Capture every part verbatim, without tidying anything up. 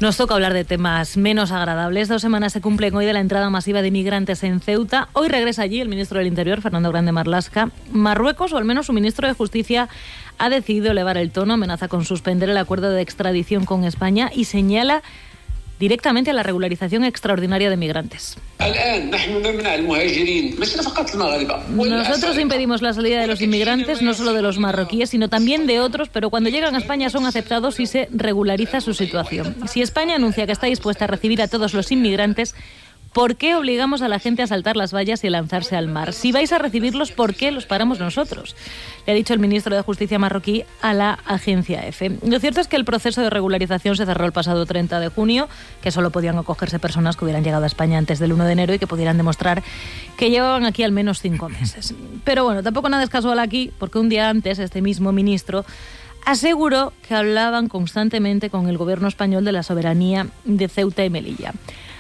Nos toca hablar de temas menos agradables. Dos semanas se cumplen hoy de la entrada masiva de inmigrantes en Ceuta. Hoy regresa allí el ministro del Interior, Fernando Grande Marlaska. Marruecos, o al menos su ministro de Justicia, ha decidido elevar el tono, amenaza con suspender el acuerdo de extradición con España y señala directamente a la regularización extraordinaria de migrantes. Nosotros impedimos la salida de los inmigrantes, no solo de los marroquíes, sino también de otros, pero cuando llegan a España son aceptados y se regulariza su situación. Si España anuncia que está dispuesta a recibir a todos los inmigrantes, ¿por qué obligamos a la gente a saltar las vallas y a lanzarse al mar? Si vais a recibirlos, ¿por qué los paramos nosotros?, le ha dicho el ministro de Justicia marroquí a la agencia EFE. Lo cierto es que el proceso de regularización se cerró el pasado treinta de junio, que solo podían acogerse personas que hubieran llegado a España antes del uno de enero y que pudieran demostrar que llevaban aquí al menos cinco meses. Pero bueno, tampoco nada es casual aquí, porque un día antes este mismo ministro aseguró que hablaban constantemente con el gobierno español de la soberanía de Ceuta y Melilla.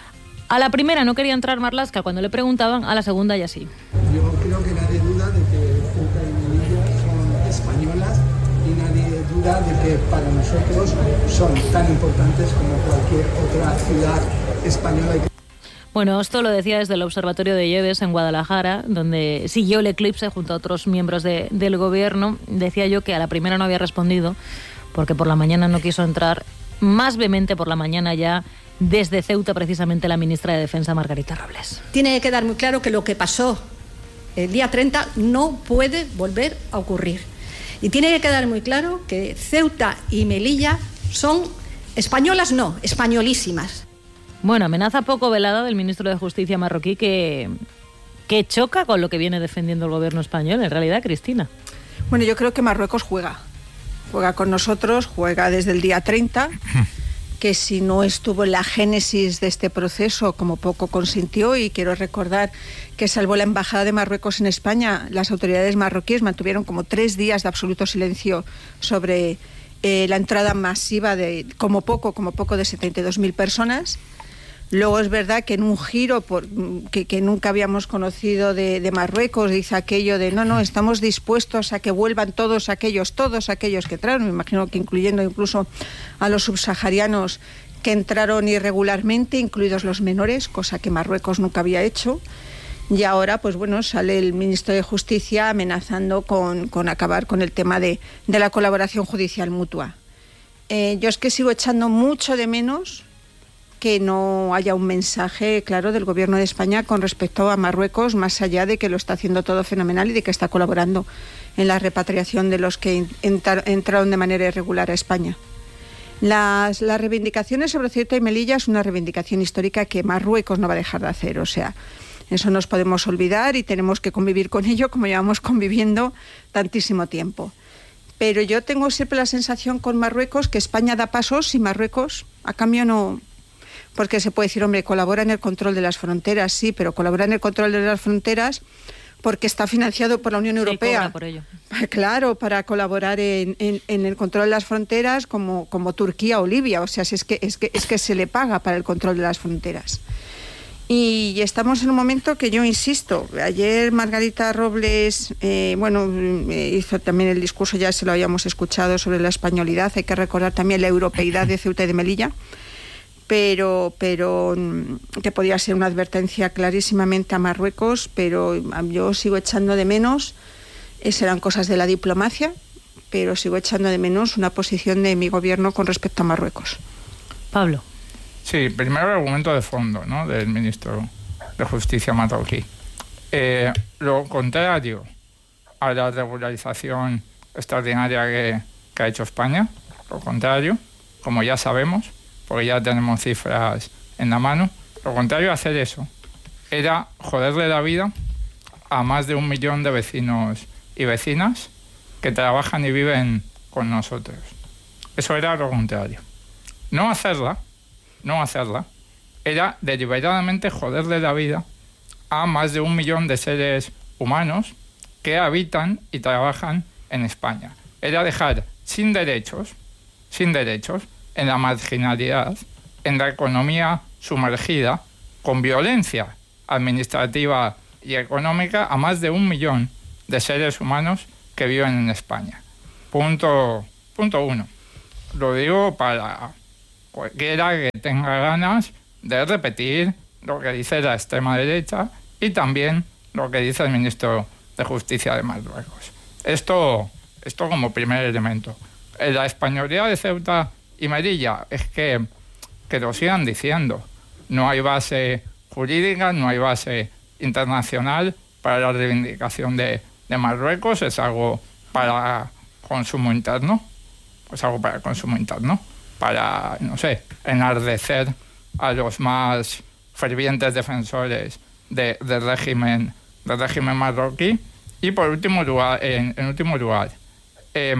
A la primera no quería entrar Marlaska cuando le preguntaban, a la segunda ya sí. Yo creo que nadie duda de que Ceuta y Melilla son españolas y nadie duda de que para nosotros son tan importantes como cualquier otra ciudad española. Bueno, esto lo decía desde el Observatorio de Lleves en Guadalajara, donde siguió el eclipse junto a otros miembros de, del gobierno. Decía yo que a la primera no había respondido porque por la mañana no quiso entrar, más vehemente por la mañana ya, desde Ceuta, precisamente, la ministra de Defensa, Margarita Robles. Tiene que quedar muy claro que lo que pasó el día treinta no puede volver a ocurrir. Y tiene que quedar muy claro que Ceuta y Melilla son españolas, no, españolísimas. Bueno, amenaza poco velada del ministro de Justicia marroquí que, que choca con lo que viene defendiendo el gobierno español, en realidad, Cristina. Bueno, yo creo que Marruecos juega. Juega con nosotros, juega desde el día treinta... que si no estuvo en la génesis de este proceso, como poco consintió, y quiero recordar que salvo la Embajada de Marruecos en España, las autoridades marroquíes mantuvieron como tres días de absoluto silencio sobre eh, la entrada masiva de, como poco, como poco, de setenta y dos mil personas. Luego es verdad que en un giro por, que, que nunca habíamos conocido de, de Marruecos, dice aquello de no, no, estamos dispuestos a que vuelvan todos aquellos, todos aquellos que entraron, me imagino que incluyendo incluso a los subsaharianos que entraron irregularmente, incluidos los menores, cosa que Marruecos nunca había hecho. Y ahora, pues bueno, sale el ministro de Justicia amenazando con, con acabar con el tema de, de la colaboración judicial mutua. Eh, yo es que sigo echando mucho de menos que no haya un mensaje claro del gobierno de España con respecto a Marruecos, más allá de que lo está haciendo todo fenomenal y de que está colaborando en la repatriación de los que entrar, entraron de manera irregular a España. Las, las reivindicaciones sobre Ceuta y Melilla es una reivindicación histórica que Marruecos no va a dejar de hacer, o sea, eso nos podemos olvidar y tenemos que convivir con ello como llevamos conviviendo tantísimo tiempo. Pero yo tengo siempre la sensación con Marruecos que España da pasos y Marruecos a cambio no... Porque se puede decir, hombre, colabora en el control de las fronteras, sí, pero colabora en el control de las fronteras porque está financiado por la Unión Europea. Sí, cobra por ello. Claro, para colaborar en, en, en el control de las fronteras como, como Turquía o Libia. O sea, es que, es, que, es que se le paga para el control de las fronteras. Y estamos en un momento que yo insisto, ayer Margarita Robles, eh, bueno, hizo también el discurso, ya se lo habíamos escuchado, sobre la españolidad. Hay que recordar también la europeidad de Ceuta y de Melilla. Pero, pero que podía ser una advertencia clarísimamente a Marruecos, pero yo sigo echando de menos, serán cosas de la diplomacia, pero sigo echando de menos una posición de mi gobierno con respecto a Marruecos. Pablo. Sí, primero el argumento de fondo, ¿no?, del ministro de Justicia marroquí. Eh, lo contrario a la regularización extraordinaria que, que ha hecho España, lo contrario, como ya sabemos, porque ya tenemos cifras en la mano, lo contrario a hacer eso era joderle la vida a más de un millón de vecinos y vecinas que trabajan y viven con nosotros. Eso era lo contrario. No hacerla, no hacerla, era deliberadamente joderle la vida a más de un millón de seres humanos que habitan y trabajan en España. Era dejar sin derechos, sin derechos, en la marginalidad, en la economía sumergida, con violencia administrativa y económica, a más de un millón de seres humanos que viven en España. Punto, punto uno. Lo digo para cualquiera que tenga ganas de repetir lo que dice la extrema derecha y también lo que dice el ministro de Justicia de Marruecos. Esto, esto como primer elemento. La españolidad de Ceuta y Melilla es que, que lo sigan diciendo. No hay base jurídica, no hay base internacional para la reivindicación de, de Marruecos, es algo para consumo interno, es algo para consumo interno, para, no sé, enardecer a los más fervientes defensores de, del régimen, del régimen marroquí. Y por último lugar, en, en último lugar, eh,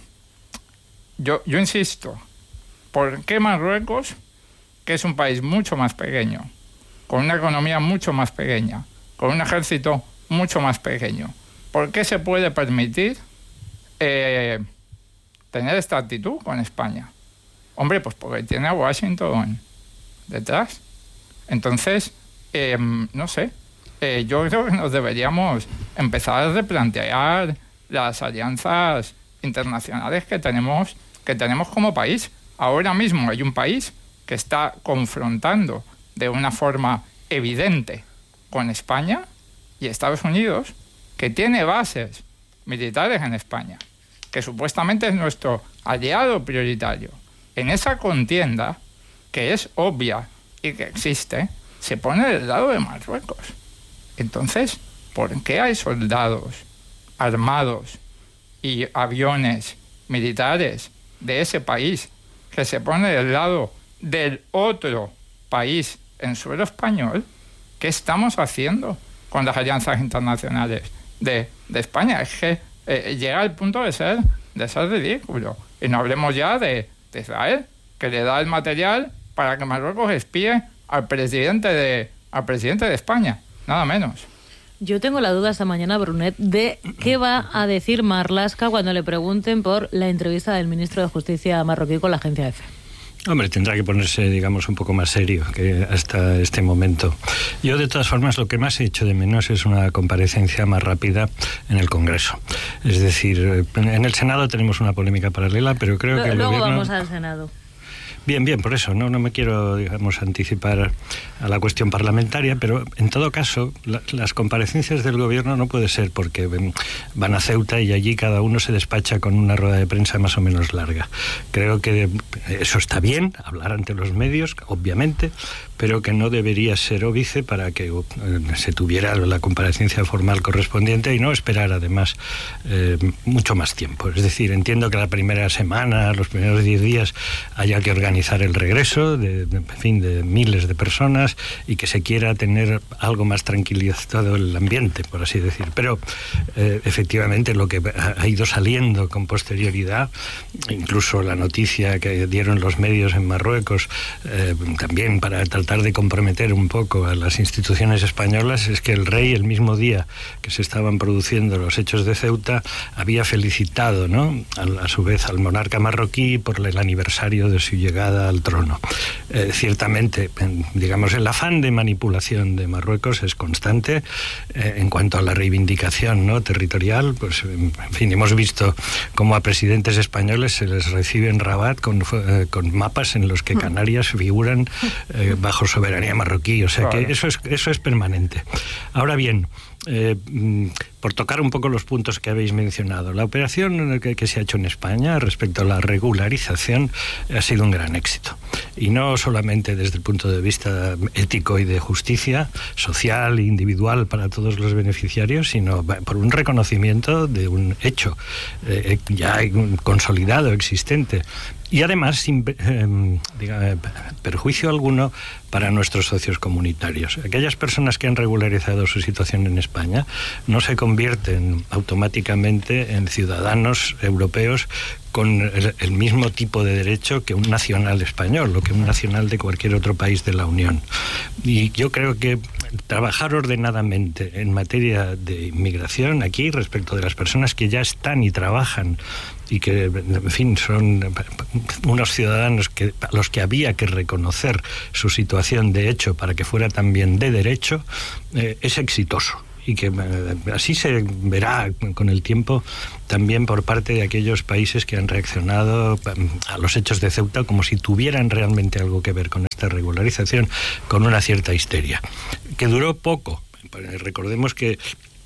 yo, yo insisto, ¿por qué Marruecos, que es un país mucho más pequeño, con una economía mucho más pequeña, con un ejército mucho más pequeño, por qué se puede permitir eh, tener esta actitud con España? Hombre, pues porque tiene a Washington detrás. Entonces, eh, no sé, eh, yo creo que nos deberíamos empezar a replantear las alianzas internacionales que tenemos, que tenemos como país. Ahora mismo hay un país que está confrontando de una forma evidente con España y Estados Unidos, que tiene bases militares en España, que supuestamente es nuestro aliado prioritario. En esa contienda, que es obvia y que existe, se pone del lado de Marruecos. Entonces, ¿por qué hay soldados armados y aviones militares de ese país que se pone del lado del otro país en suelo español? ¿Qué estamos haciendo con las alianzas internacionales de, de España? Es que eh, llega al punto de ser, de ser ridículo. Y no hablemos ya de, de Israel, que le da el material para que Marruecos espíe al presidente de, al presidente de España, nada menos. Yo tengo la duda esta mañana, Brunet, de qué va a decir Marlaska cuando le pregunten por la entrevista del ministro de Justicia marroquí con la agencia EFE. Hombre, tendrá que ponerse, digamos, un poco más serio que hasta este momento. Yo, de todas formas, lo que más he hecho de menos es una comparecencia más rápida en el Congreso. Es decir, en el Senado tenemos una polémica paralela, pero creo L- que el luego gobierno... vamos al Senado. Bien, bien, por eso, no, no me quiero, digamos, anticipar a la cuestión parlamentaria, pero en todo caso, la, las comparecencias del gobierno no puede ser porque van a Ceuta y allí cada uno se despacha con una rueda de prensa más o menos larga. Creo que eso está bien, hablar ante los medios, obviamente, pero que no debería ser óbice para que uh, se tuviera la comparecencia formal correspondiente y no esperar, además, eh, mucho más tiempo. Es decir, entiendo que la primera semana, los primeros diez días, haya que organizar el regreso de, de, en fin, de miles de personas y que se quiera tener algo más tranquilizado el ambiente, por así decir. Pero eh, efectivamente lo que ha ido saliendo con posterioridad, incluso la noticia que dieron los medios en Marruecos, eh, también para tratar de comprometer un poco a las instituciones españolas, es que el rey, el mismo día que se estaban produciendo los hechos de Ceuta, había felicitado, ¿no?, a, a su vez al monarca marroquí por el aniversario de su llegada al trono. Eh, ciertamente, en, digamos, el afán de manipulación de Marruecos es constante. Eh, en cuanto a la reivindicación, ¿no?, territorial, pues, en fin, hemos visto cómo a presidentes españoles se les recibe en Rabat con, eh, con mapas en los que Canarias figuran eh, bajo soberanía marroquí. O sea, claro, que eso es, eso es permanente. Ahora bien, Eh, por tocar un poco los puntos que habéis mencionado, la operación que, que se ha hecho en España respecto a la regularización ha sido un gran éxito, y no solamente desde el punto de vista ético y de justicia social e individual para todos los beneficiarios, sino por un reconocimiento de un hecho eh, ya consolidado, existente, y además sin eh, diga, perjuicio alguno para nuestros socios comunitarios. Aquellas personas que han regularizado su situación en España no se convierten automáticamente en ciudadanos europeos con el, el mismo tipo de derecho que un nacional español o que un nacional de cualquier otro país de la Unión. Y yo creo que trabajar ordenadamente en materia de inmigración aquí respecto de las personas que ya están y trabajan y que, en fin, son unos ciudadanos que, a los que había que reconocer su situación de hecho para que fuera también de derecho, eh, es exitoso. y que eh, así se verá con el tiempo también por parte de aquellos países que han reaccionado a los hechos de Ceuta como si tuvieran realmente algo que ver con esta regularización, con una cierta histeria, que duró poco. Recordemos que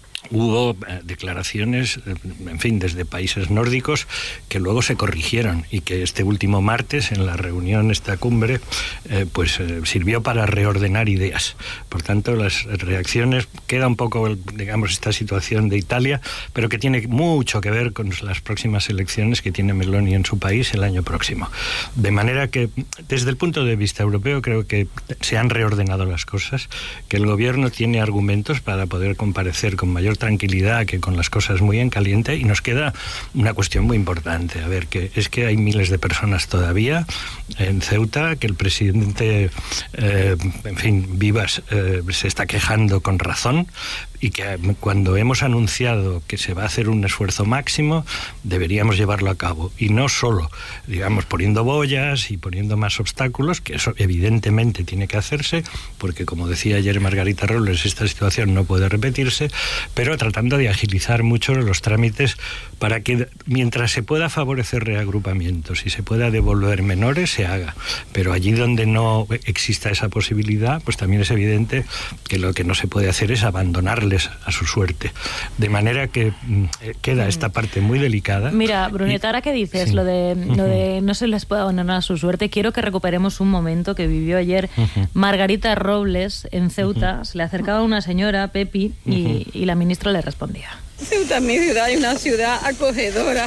hubo eh, declaraciones, eh, en fin, desde países nórdicos que luego se corrigieron y que este último martes en la reunión, esta cumbre, eh, pues eh, sirvió para reordenar ideas. Por tanto, las reacciones, queda un poco, digamos, esta situación de Italia, pero que tiene mucho que ver con las próximas elecciones que tiene Meloni en su país el año próximo. De manera que, desde el punto de vista europeo, creo que se han reordenado las cosas, que el gobierno tiene argumentos para poder comparecer con mayor tranquilidad que con las cosas muy en caliente, y nos queda una cuestión muy importante. A ver, que es que hay miles de personas todavía en Ceuta, que el presidente, eh, en fin, Vivas, eh, se está quejando con razón, y que cuando hemos anunciado que se va a hacer un esfuerzo máximo, deberíamos llevarlo a cabo. Y no solo, digamos, poniendo boyas y poniendo más obstáculos, que eso evidentemente tiene que hacerse, porque como decía ayer Margarita Robles, esta situación no puede repetirse, pero tratando de agilizar mucho los trámites para que mientras se pueda favorecer reagrupamientos y se pueda devolver menores, se haga. Pero allí donde no exista esa posibilidad, pues también es evidente que lo que no se puede hacer es abandonarles a su suerte. De manera que eh, queda esta parte muy delicada. Mira, Brunet, ahora que dices sí. lo, de, lo de no se les puede abandonar a su suerte, quiero que recuperemos un momento que vivió ayer uh-huh. Margarita Robles en Ceuta. Uh-huh. Se le acercaba una señora, Pepi, y, uh-huh. y la ministra le respondía. Ceuta es mi ciudad, es una ciudad acogedora,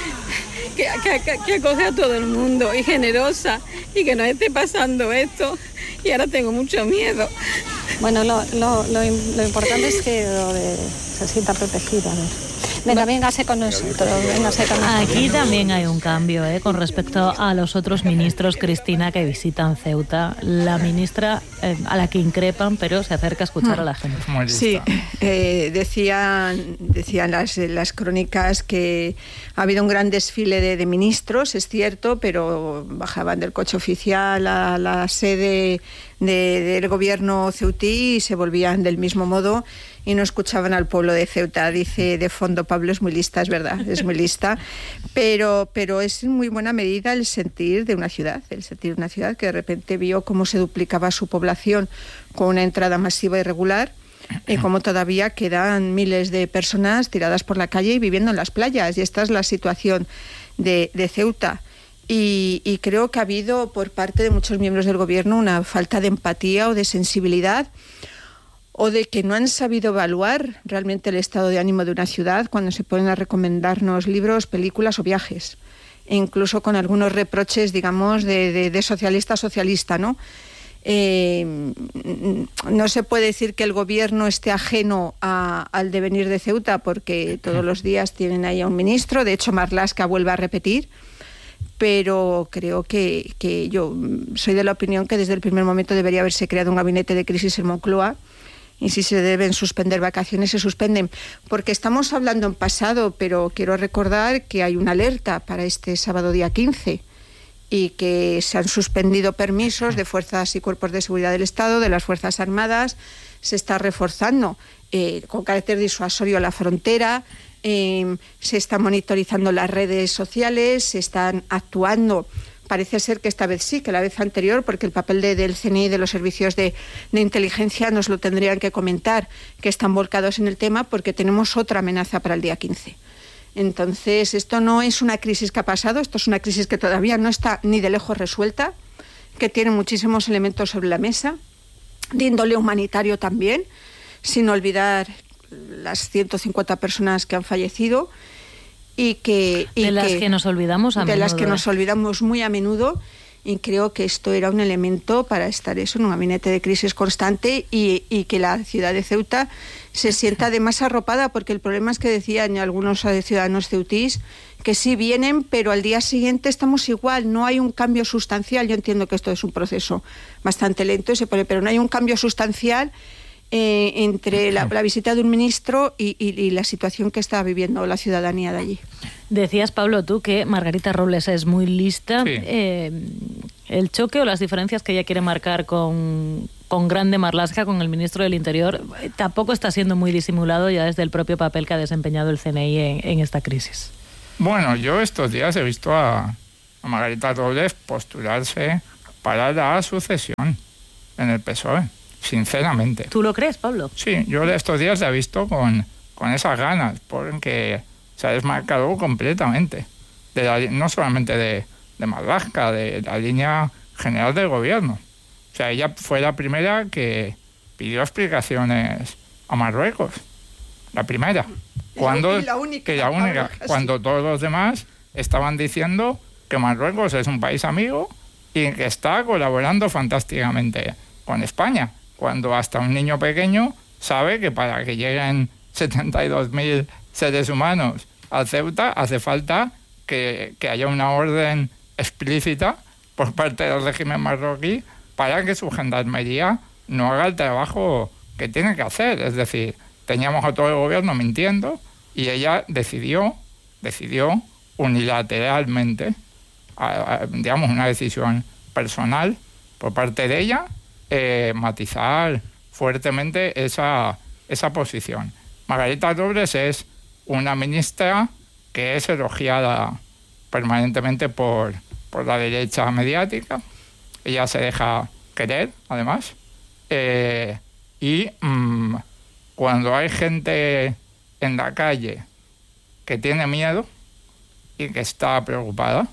que, que, que acoge a todo el mundo y generosa, y que nos esté pasando esto, y ahora tengo mucho miedo. Bueno, lo, lo, lo, lo importante es que lo de, se sienta protegida. A ver. Venga, véngase con nosotros. Véngase con nosotros. Aquí también hay un cambio ¿eh? con respecto a los otros ministros, Cristina, que visitan Ceuta. La ministra eh, a la que increpan, pero se acerca a escuchar a la gente. Sí, eh, decían, decían las, las crónicas que ha habido un gran desfile de, de ministros, es cierto, pero bajaban del coche oficial a la sede de, del gobierno ceutí y se volvían del mismo modo y no escuchaban al pueblo de Ceuta. Dice de fondo Pablo, es muy lista, es verdad, es muy lista, pero, pero es en muy buena medida el sentir de una ciudad, el sentir de una ciudad que de repente vio cómo se duplicaba su población con una entrada masiva y regular, y cómo todavía quedan miles de personas tiradas por la calle y viviendo en las playas, y esta es la situación de, de Ceuta. Y, y creo que ha habido por parte de muchos miembros del gobierno una falta de empatía o de sensibilidad, o de que no han sabido evaluar realmente el estado de ánimo de una ciudad cuando se ponen a recomendarnos libros, películas o viajes, e incluso con algunos reproches, digamos, de, de, de socialista a socialista, ¿no? Eh, no se puede decir que el gobierno esté ajeno a, al devenir de Ceuta, porque todos los días tienen ahí a un ministro, de hecho Marlaska vuelve a repetir, pero creo que, que yo soy de la opinión que desde el primer momento debería haberse creado un gabinete de crisis en Moncloa, y si se deben suspender vacaciones, se suspenden, porque estamos hablando en pasado, pero quiero recordar que hay una alerta para este sábado día quince y que se han suspendido permisos de fuerzas y cuerpos de seguridad del Estado, de las Fuerzas Armadas, se está reforzando eh, con carácter disuasorio la frontera, eh, se están monitorizando las redes sociales, se están actuando. Parece ser que esta vez sí, que la vez anterior, porque el papel de, del C N I y de los servicios de, de inteligencia nos lo tendrían que comentar, que están volcados en el tema, porque tenemos otra amenaza para el día quince. Entonces, esto no es una crisis que ha pasado, esto es una crisis que todavía no está ni de lejos resuelta, que tiene muchísimos elementos sobre la mesa, de índole humanitario también, sin olvidar las ciento cincuenta personas que han fallecido, y que y de las que, que nos olvidamos a de menudo. las que nos olvidamos muy a menudo, y creo que esto era un elemento para estar eso en un gabinete de crisis constante, y, y que la ciudad de Ceuta se sienta además arropada, porque el problema es que decían algunos ciudadanos ceutís que sí vienen, pero al día siguiente estamos igual, no hay un cambio sustancial. Yo entiendo que esto es un proceso bastante lento, pero no hay un cambio sustancial Eh, entre la, la visita de un ministro y, y, y la situación que está viviendo la ciudadanía de allí. Decías, Pablo, tú que Margarita Robles es muy lista. Sí. Eh, el choque o las diferencias que ella quiere marcar con, con grande marlasca con el ministro del Interior, tampoco está siendo muy disimulado ya desde el propio papel que ha desempeñado el C N I en, en esta crisis. Bueno, yo estos días he visto a, a Margarita Robles postularse para la sucesión en el P S O E, sinceramente. ¿Tú lo crees, Pablo? Sí, yo estos días la he visto con, con esas ganas, porque se ha desmarcado completamente, de la, no solamente de, de Marlaska, de la línea general del gobierno. O sea, ella fue la primera que pidió explicaciones a Marruecos. La primera. Cuando, y la única, que la única cuando todos los demás estaban diciendo que Marruecos es un país amigo y que está colaborando fantásticamente con España. Cuando hasta un niño pequeño sabe que para que lleguen setenta y dos mil seres humanos a Ceuta hace falta que, que haya una orden explícita por parte del régimen marroquí para que su gendarmería no haga el trabajo que tiene que hacer. Es decir, teníamos a todo el gobierno mintiendo y ella decidió, decidió unilateralmente, a, a, digamos, una decisión personal por parte de ella, eh, matizar fuertemente esa, esa posición. Margarita Robles es una ministra que es elogiada permanentemente por, por la derecha mediática. Ella se deja querer, además. Eh, y mmm, cuando hay gente en la calle que tiene miedo y que está preocupada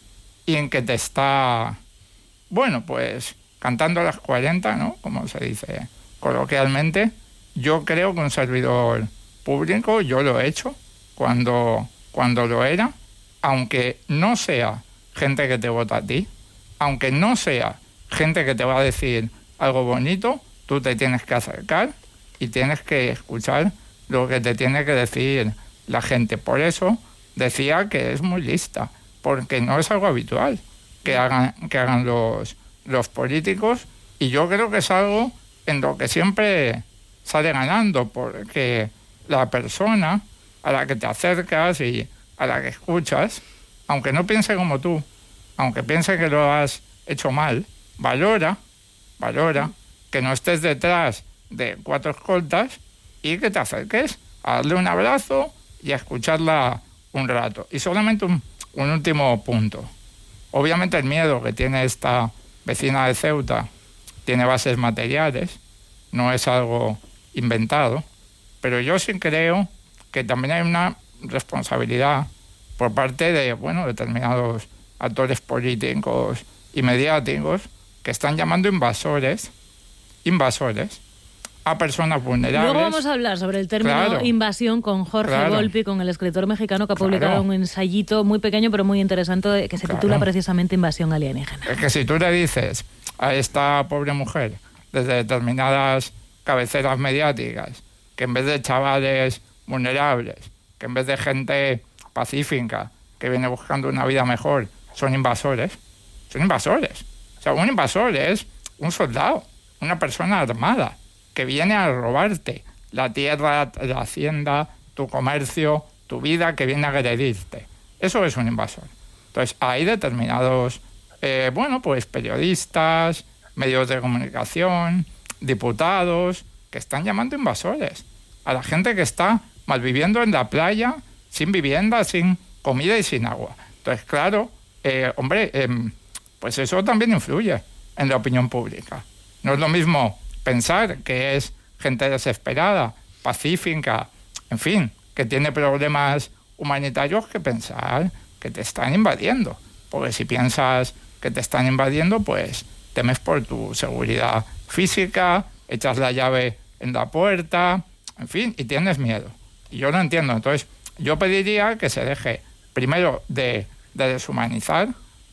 y en que te está, bueno, pues cantando las cuarenta, ¿no? Como se dice coloquialmente, yo creo que un servidor público, yo lo he hecho cuando, cuando lo era, aunque no sea gente que te vota a ti, aunque no sea gente que te va a decir algo bonito, tú te tienes que acercar y tienes que escuchar lo que te tiene que decir la gente. Por eso decía que es muy lista, porque no es algo habitual que hagan, que hagan los, los políticos, y yo creo que es algo en lo que siempre sale ganando, porque la persona a la que te acercas y a la que escuchas, aunque no piense como tú, aunque piense que lo has hecho mal, valora, valora que no estés detrás de cuatro escoltas y que te acerques a darle un abrazo y a escucharla un rato. Y solamente un, un último punto. Obviamente el miedo que tiene esta vecina de Ceuta tiene bases materiales, no es algo inventado, pero yo sí creo que también hay una responsabilidad por parte de, bueno, determinados actores políticos y mediáticos que están llamando invasores, invasores, a personas vulnerables. Luego vamos a hablar sobre el término claro, invasión con Jorge claro, Volpi, con el escritor mexicano que ha claro, publicado un ensayito muy pequeño pero muy interesante que se claro, titula precisamente Invasión alienígena. Es que si tú le dices a esta pobre mujer desde determinadas cabeceras mediáticas que en vez de chavales vulnerables, que en vez de gente pacífica que viene buscando una vida mejor, son invasores, son invasores. O sea, un invasor es un soldado, una persona armada que viene a robarte la tierra, la hacienda, tu comercio, tu vida, que viene a agredirte. Eso es un invasor. Entonces, hay determinados, eh, bueno, pues periodistas, medios de comunicación, diputados, que están llamando invasores a la gente que está malviviendo en la playa, sin vivienda, sin comida y sin agua. Entonces, claro, eh, hombre, eh, pues eso también influye en la opinión pública. No es lo mismo pensar que es gente desesperada, pacífica, en fin, que tiene problemas humanitarios, que pensar que te están invadiendo. Porque si piensas que te están invadiendo, pues temes por tu seguridad física, echas la llave en la puerta, en fin, y tienes miedo. Y yo lo entiendo. Entonces, yo pediría que se deje primero de, de deshumanizar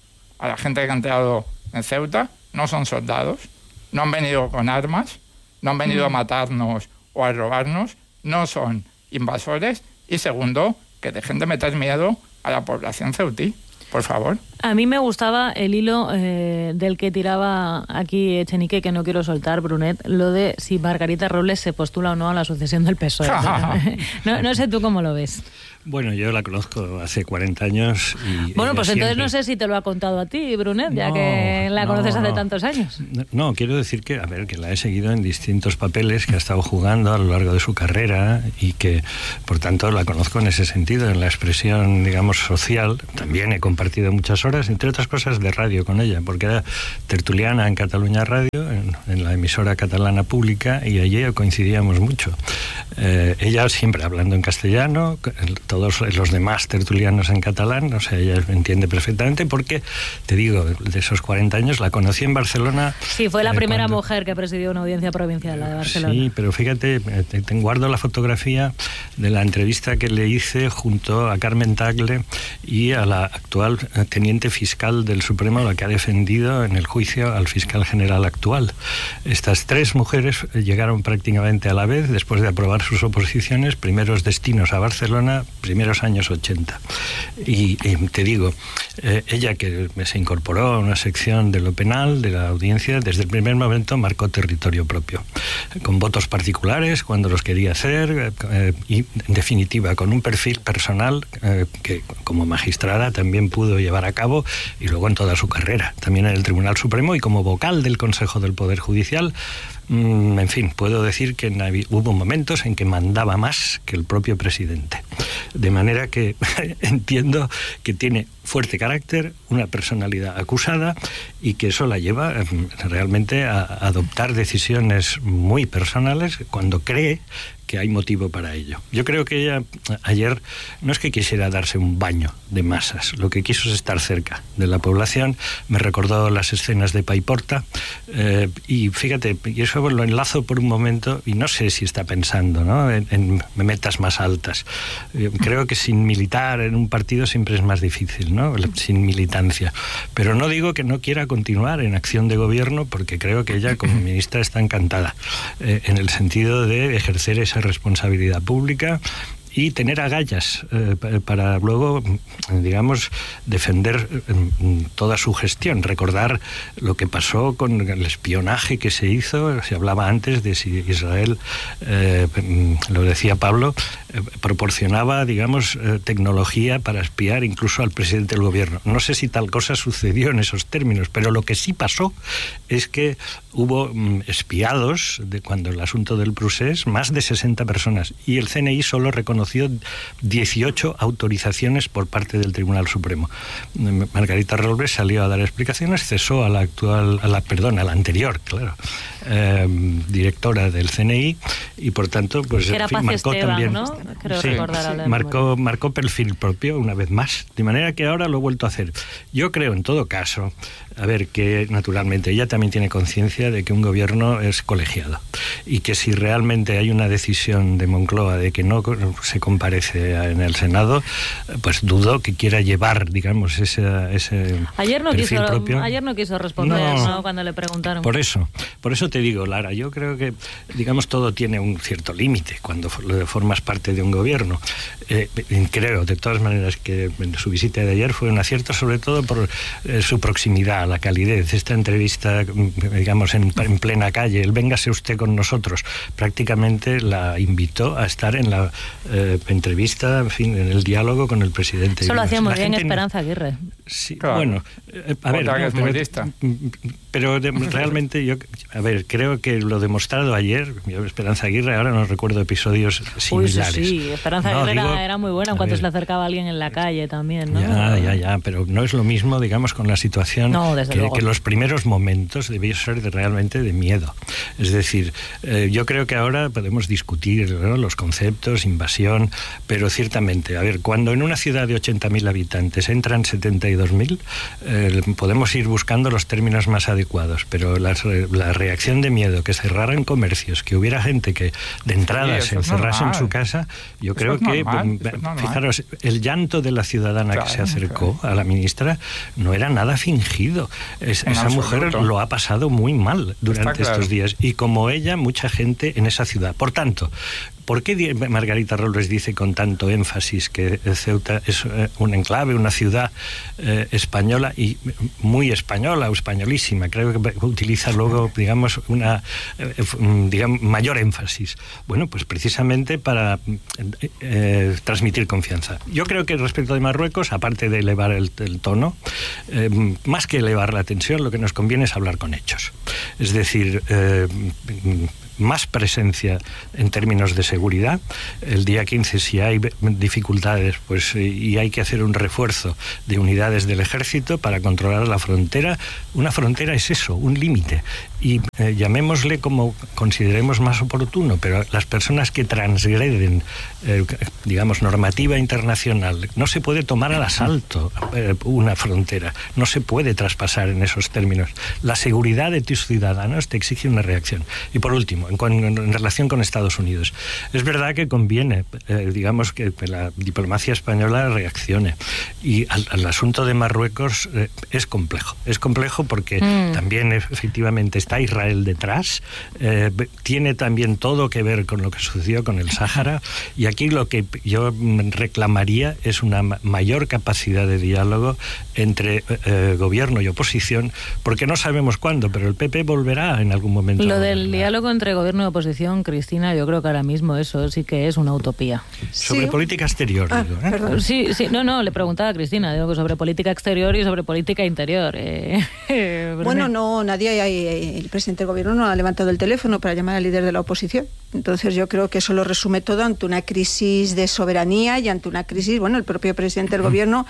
a la gente que ha entrado en Ceuta. No son soldados, no han venido con armas, no han venido a matarnos o a robarnos, no son invasores. Y segundo, que dejen de meter miedo a la población ceutí, por favor. A mí me gustaba el hilo eh, del que tiraba aquí Echenique, que no quiero soltar, Brunet, lo de si Margarita Robles se postula o no a la sucesión del P S O E. no, no sé tú cómo lo ves. Bueno, yo la conozco hace cuarenta años y... Bueno, pues siempre... entonces no sé si te lo ha contado a ti, Brunet, ya no, que la no, conoces hace no. tantos años. No, no, quiero decir que, a ver, que la he seguido en distintos papeles que ha estado jugando a lo largo de su carrera y que, por tanto, la conozco en ese sentido, en la expresión, digamos, social. También he compartido muchas horas, entre otras cosas, de radio con ella, porque era tertuliana en Cataluña Radio, en, en la emisora catalana pública, y allí coincidíamos mucho. Eh, ella siempre hablando en castellano, todos los demás tertulianos en catalán, o sea, ella entiende perfectamente, porque, te digo, de esos cuarenta años la conocí en Barcelona. Sí, fue la eh, primera cuando... mujer que presidió una audiencia provincial, la de Barcelona. Sí, pero fíjate, te, te guardo la fotografía de la entrevista que le hice junto a Carmen Tagle y a la actual teniente fiscal del Supremo, la que ha defendido en el juicio al fiscal general actual. Estas tres mujeres llegaron prácticamente a la vez, después de aprobar sus oposiciones, primeros destinos a Barcelona, primeros años ochenta. Y, y te digo, eh, ella que se incorporó a una sección de lo penal de la audiencia, desde el primer momento marcó territorio propio, con votos particulares cuando los quería hacer, eh, y en definitiva con un perfil personal eh, que como magistrada también pudo llevar a cabo, y luego en toda su carrera, también en el Tribunal Supremo y como vocal del Consejo del Poder Judicial. En fin, puedo decir que hubo momentos en que mandaba más que el propio presidente. De manera que entiendo que tiene fuerte carácter, una personalidad acusada, y que eso la lleva realmente a adoptar decisiones muy personales cuando cree que hay motivo para ello. Yo creo que ella ayer no es que quisiera darse un baño de masas, lo que quiso es estar cerca de la población. Me recordó las escenas de Paiporta, eh, y fíjate, y eso lo enlazo por un momento, y no sé si está pensando, ¿no?, en, en metas más altas. Eh, creo que sin militar en un partido siempre es más difícil, ¿no?, sin militancia. Pero no digo que no quiera continuar en acción de gobierno, porque creo que ella como ministra está encantada, eh, en el sentido de ejercer esa responsabilidad pública y tener agallas eh, para luego, digamos, defender eh, toda su gestión. Recordar lo que pasó con el espionaje que se hizo. Se hablaba antes de si Israel, eh, lo decía Pablo, eh, proporcionaba, digamos, eh, tecnología para espiar incluso al presidente del gobierno. No sé si tal cosa sucedió en esos términos, pero lo que sí pasó es que hubo mm, espiados de cuando el asunto del Prusés, más de sesenta personas, y el C N I solo reconoció dieciocho autorizaciones por parte del Tribunal Supremo. Margarita Robles salió a dar explicaciones, cesó a la actual, a la, perdón, a la anterior, claro, eh, directora del C N I, y por tanto, pues era en fin, Paz marcó Esteban, también, ¿no? Creo sí, recordar marcó, marcó perfil propio una vez más, de manera que ahora lo he vuelto a hacer. Yo creo, en todo caso, a ver, que naturalmente ella también tiene conciencia de que un gobierno es colegiado, y que si realmente hay una decisión de Moncloa de que no se comparece en el Senado, pues dudo que quiera llevar, digamos, ese, ese ayer no perfil quiso, propio. Ayer no quiso responder, no, ¿no?, cuando le preguntaron. Por eso, por eso te digo, Lara, yo creo que, digamos, todo tiene un cierto límite cuando formas parte de un gobierno. Eh, creo, de todas maneras, que su visita de ayer fue un acierto, sobre todo por eh, su proximidad, la calidez. Esta entrevista, digamos, en, en plena calle, el véngase usted con nosotros, prácticamente la invitó a estar en la eh, entrevista, en fin, en el diálogo con el presidente. Eso lo hacía muy bien gente... Esperanza Aguirre. Sí, claro. Bueno, eh, a ver, no, es muy pero, lista. pero de, realmente yo, a ver, creo que lo demostrado ayer, yo, Esperanza Aguirre, ahora no recuerdo episodios similares. Uy, sí, sí. Esperanza no, Aguirre digo, era muy buena en cuanto se le acercaba a alguien en la calle también, ¿no? Ya, ya, ya, pero no es lo mismo, digamos, con la situación no, desde que, luego. que los primeros momentos debió ser de, realmente de miedo. Es decir, eh, yo creo que ahora podemos discutir, ¿no?, los conceptos, invasión, pero ciertamente, a ver, cuando en una ciudad de ochenta mil habitantes entran setenta y dos mil, eh, podemos ir buscando los términos más adecuados, pero la, la reacción de miedo, que cerraran comercios, que hubiera gente que de entrada sí, se encerrase en su casa, yo eso creo es que, normal, pues, fijaros, el llanto de la ciudadana claro, que se acercó claro. a la ministra no era nada fingido. Es, esa absoluto. mujer lo ha pasado muy mal durante claro. estos días, y como ella, mucha gente en esa ciudad. Por tanto, ¿Por qué Margarita Robles dice con tanto énfasis que Ceuta es un enclave, una ciudad eh, española y muy española o españolísima? Creo que utiliza luego, digamos, una eh, digamos, mayor énfasis. Bueno, pues precisamente para eh, transmitir confianza. Yo creo que respecto de Marruecos, aparte de elevar el, el tono, eh, más que elevar la tensión, lo que nos conviene es hablar con hechos. Es decir, eh, más presencia en términos de seguridad. El día quince, si hay dificultades, pues y hay que hacer un refuerzo de unidades del ejército para controlar la frontera. Una frontera es eso, un límite. Y eh, llamémosle como consideremos más oportuno, pero las personas que transgreden, eh, digamos, normativa internacional, no se puede tomar al asalto eh, una frontera, no se puede traspasar en esos términos. La seguridad de tus ciudadanos te exige una reacción. Y por último, en, en, en relación con Estados Unidos, es verdad que conviene, eh, digamos, que la diplomacia española reaccione. Y al, al asunto de Marruecos eh, es complejo. Es complejo porque mm. también efectivamente está Está Israel detrás, eh, tiene también todo que ver con lo que sucedió con el Sáhara, y aquí lo que yo reclamaría es una mayor capacidad de diálogo entre eh, gobierno y oposición, porque no sabemos cuándo, pero el P P volverá en algún momento. Lo del diálogo entre gobierno y oposición, Cristina, yo creo que ahora mismo eso sí que es una utopía. Sobre ¿Sí? política exterior, ah, digo, ¿eh? Perdón. Sí, sí, no, no, le preguntaba a Cristina, digo que sobre política exterior y sobre política interior. Eh, eh, bueno, no, nadie hay... El presidente del gobierno no ha levantado el teléfono para llamar al líder de la oposición. Entonces yo creo que eso lo resume todo ante una crisis de soberanía y ante una crisis, bueno, el propio presidente del gobierno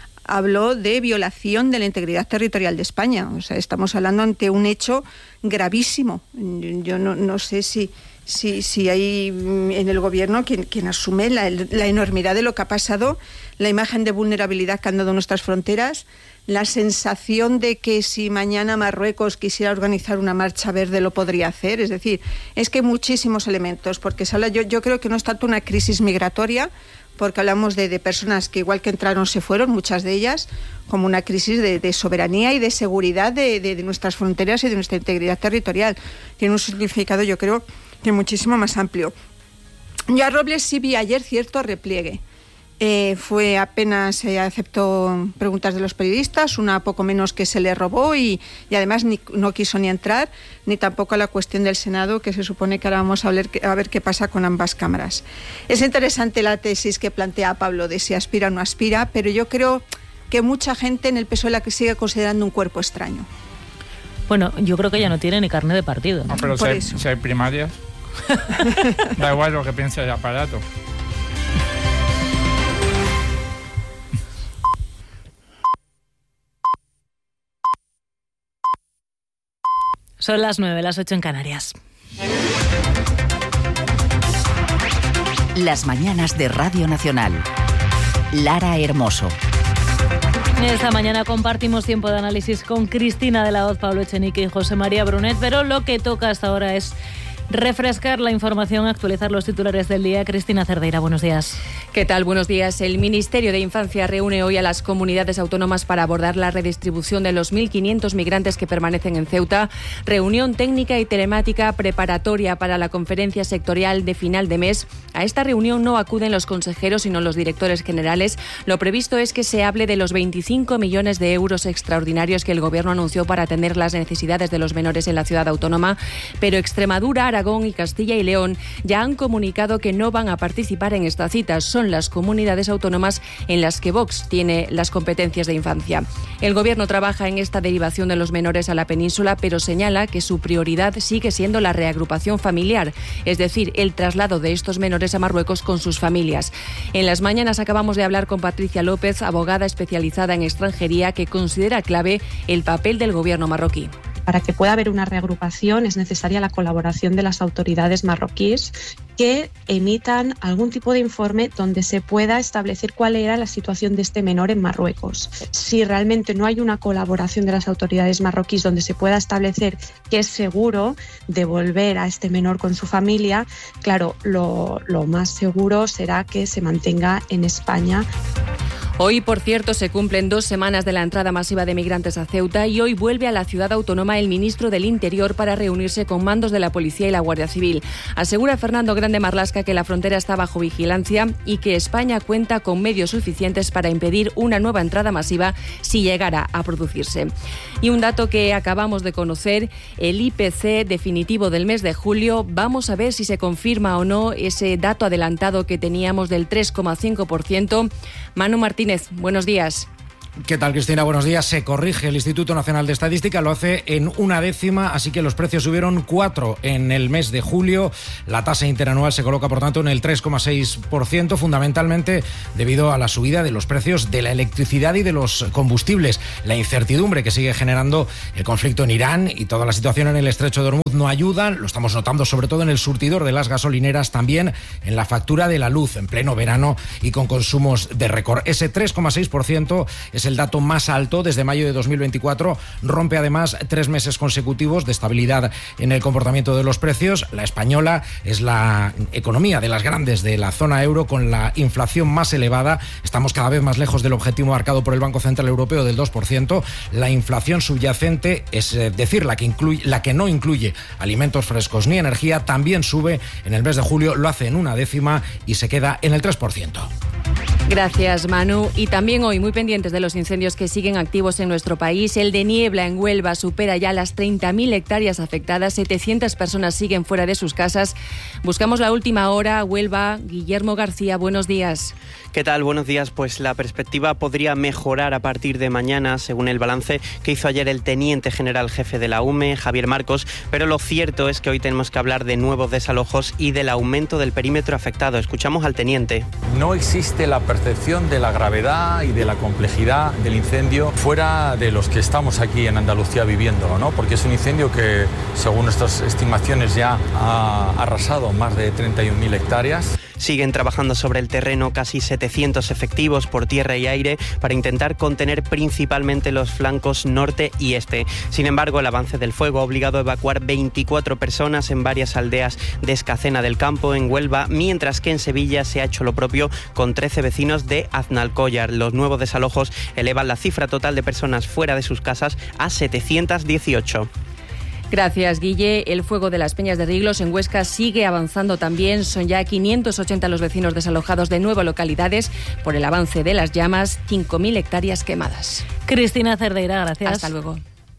habló de violación de la integridad territorial de España. O sea, estamos hablando ante un hecho gravísimo. Yo no, no sé si, si, si hay en el gobierno quien, quien asume la, la enormidad de lo que ha pasado, la imagen de vulnerabilidad que han dado nuestras fronteras, la sensación de que si mañana Marruecos quisiera organizar una marcha verde lo podría hacer. Es decir, es que hay muchísimos elementos, porque se habla, yo, yo creo que no es tanto una crisis migratoria, porque hablamos de, de personas que igual que entraron se fueron, muchas de ellas, como una crisis de, de soberanía y de seguridad de, de, de nuestras fronteras y de nuestra integridad territorial. Tiene un significado, yo creo, que muchísimo más amplio. Yo a Robles sí vi ayer cierto repliegue. Eh, fue apenas eh, aceptó preguntas de los periodistas, una poco menos que se le robó y, y además ni, no quiso ni entrar, ni tampoco a la cuestión del Senado, que se supone que ahora vamos a ver, a ver qué pasa con ambas cámaras. Es interesante la tesis que plantea Pablo de si aspira o no aspira, pero yo creo que mucha gente en el P S O E la que sigue considerando un cuerpo extraño. Bueno, yo creo que ya no tiene ni carné de partido, ¿no? No, pero si hay, si hay primarias, da igual lo que piense el aparato. Son las nueve, las ocho en Canarias. Las mañanas de Radio Nacional. Lara Hermoso. Esta mañana compartimos tiempo de análisis con Cristina de la Hoz, Pablo Echenique y José María Brunet, pero lo que toca hasta ahora es refrescar la información, actualizar los titulares del día. Cristina Cerdeira, buenos días. ¿Qué tal? Buenos días. El Ministerio de Infancia reúne hoy a las comunidades autónomas para abordar la redistribución de los mil quinientos migrantes que permanecen en Ceuta. Reunión técnica y telemática preparatoria para la conferencia sectorial de final de mes. A esta reunión no acuden los consejeros, sino los directores generales. Lo previsto es que se hable de los veinticinco millones de euros extraordinarios que el Gobierno anunció para atender las necesidades de los menores en la ciudad autónoma, pero Extremadura, Aragón y Castilla y León ya han comunicado que no van a participar en esta cita. Son las comunidades autónomas en las que Vox tiene las competencias de infancia. El Gobierno trabaja en esta derivación de los menores a la península, pero señala que su prioridad sigue siendo la reagrupación familiar, es decir, el traslado de estos menores a Marruecos con sus familias. En las mañanas acabamos de hablar con Patricia López, abogada especializada en extranjería, que considera clave el papel del Gobierno marroquí. Para que pueda haber una reagrupación es necesaria la colaboración de las autoridades marroquíes que emitan algún tipo de informe donde se pueda establecer cuál era la situación de este menor en Marruecos. Si realmente no hay una colaboración de las autoridades marroquíes donde se pueda establecer que es seguro devolver a este menor con su familia, claro, lo, lo más seguro será que se mantenga en España. Hoy, por cierto, se cumplen dos semanas de la entrada masiva de migrantes a Ceuta y hoy vuelve a la ciudad autónoma el ministro del Interior para reunirse con mandos de la Policía y la Guardia Civil. Asegura Fernando Grande Marlaska que la frontera está bajo vigilancia y que España cuenta con medios suficientes para impedir una nueva entrada masiva si llegara a producirse. Y un dato que acabamos de conocer, el I P C definitivo del mes de julio. Vamos a ver si se confirma o no ese dato adelantado que teníamos del tres coma cinco por ciento. Manu Martínez, buenos días. ¿Qué tal, Cristina? Buenos días. Se corrige el Instituto Nacional de Estadística, lo hace en una décima, así que los precios subieron cuatro en el mes de julio. La tasa interanual se coloca, por tanto, en el tres coma seis por ciento, fundamentalmente debido a la subida de los precios de la electricidad y de los combustibles. La incertidumbre que sigue generando el conflicto en Irán y toda la situación en el Estrecho de Hormuz no ayudan. Lo estamos notando sobre todo en el surtidor de las gasolineras, también en la factura de la luz en pleno verano y con consumos de récord. Ese tres coma seis por ciento es el dato más alto desde mayo de dos mil veinticuatro. Rompe además tres meses consecutivos de estabilidad en el comportamiento de los precios. La española es la economía de las grandes de la zona euro con la inflación más elevada. Estamos cada vez más lejos del objetivo marcado por el Banco Central Europeo del dos por ciento. La inflación subyacente, es decir, la que, incluye, la que no incluye alimentos frescos ni energía, también sube en el mes de julio. Lo hace en una décima y se queda en el tres por ciento. Gracias, Manu. Y también hoy muy pendientes de los incendios que siguen activos en nuestro país. El de Niebla en Huelva supera ya las treinta mil hectáreas afectadas. setecientas personas siguen fuera de sus casas. Buscamos la última hora. Huelva, Guillermo García, buenos días. ¿Qué tal? Buenos días. Pues la perspectiva podría mejorar a partir de mañana, según el balance que hizo ayer el teniente general jefe de la U M E, Javier Marcos, pero lo cierto es que hoy tenemos que hablar de nuevos desalojos y del aumento del perímetro afectado. Escuchamos al teniente. No existe la percepción de la gravedad y de la complejidad del incendio fuera de los que estamos aquí en Andalucía viviéndolo, ¿no? Porque es un incendio que, según nuestras estimaciones, ya ha arrasado más de treinta y una mil hectáreas. Siguen trabajando sobre el terreno casi setecientos efectivos por tierra y aire para intentar contener principalmente los flancos norte y este. Sin embargo, el avance del fuego ha obligado a evacuar veinticuatro personas en varias aldeas de Escacena del Campo, en Huelva, mientras que en Sevilla se ha hecho lo propio con trece vecinos de Aznalcóllar. Los nuevos desalojos elevan la cifra total de personas fuera de sus casas a setecientos dieciocho. Gracias, Guille. El fuego de las Peñas de Riglos en Huesca sigue avanzando también. Son ya quinientos ochenta los vecinos desalojados de nueve localidades por el avance de las llamas, cinco mil hectáreas quemadas. Cristina Cerdeira, gracias. Hasta luego.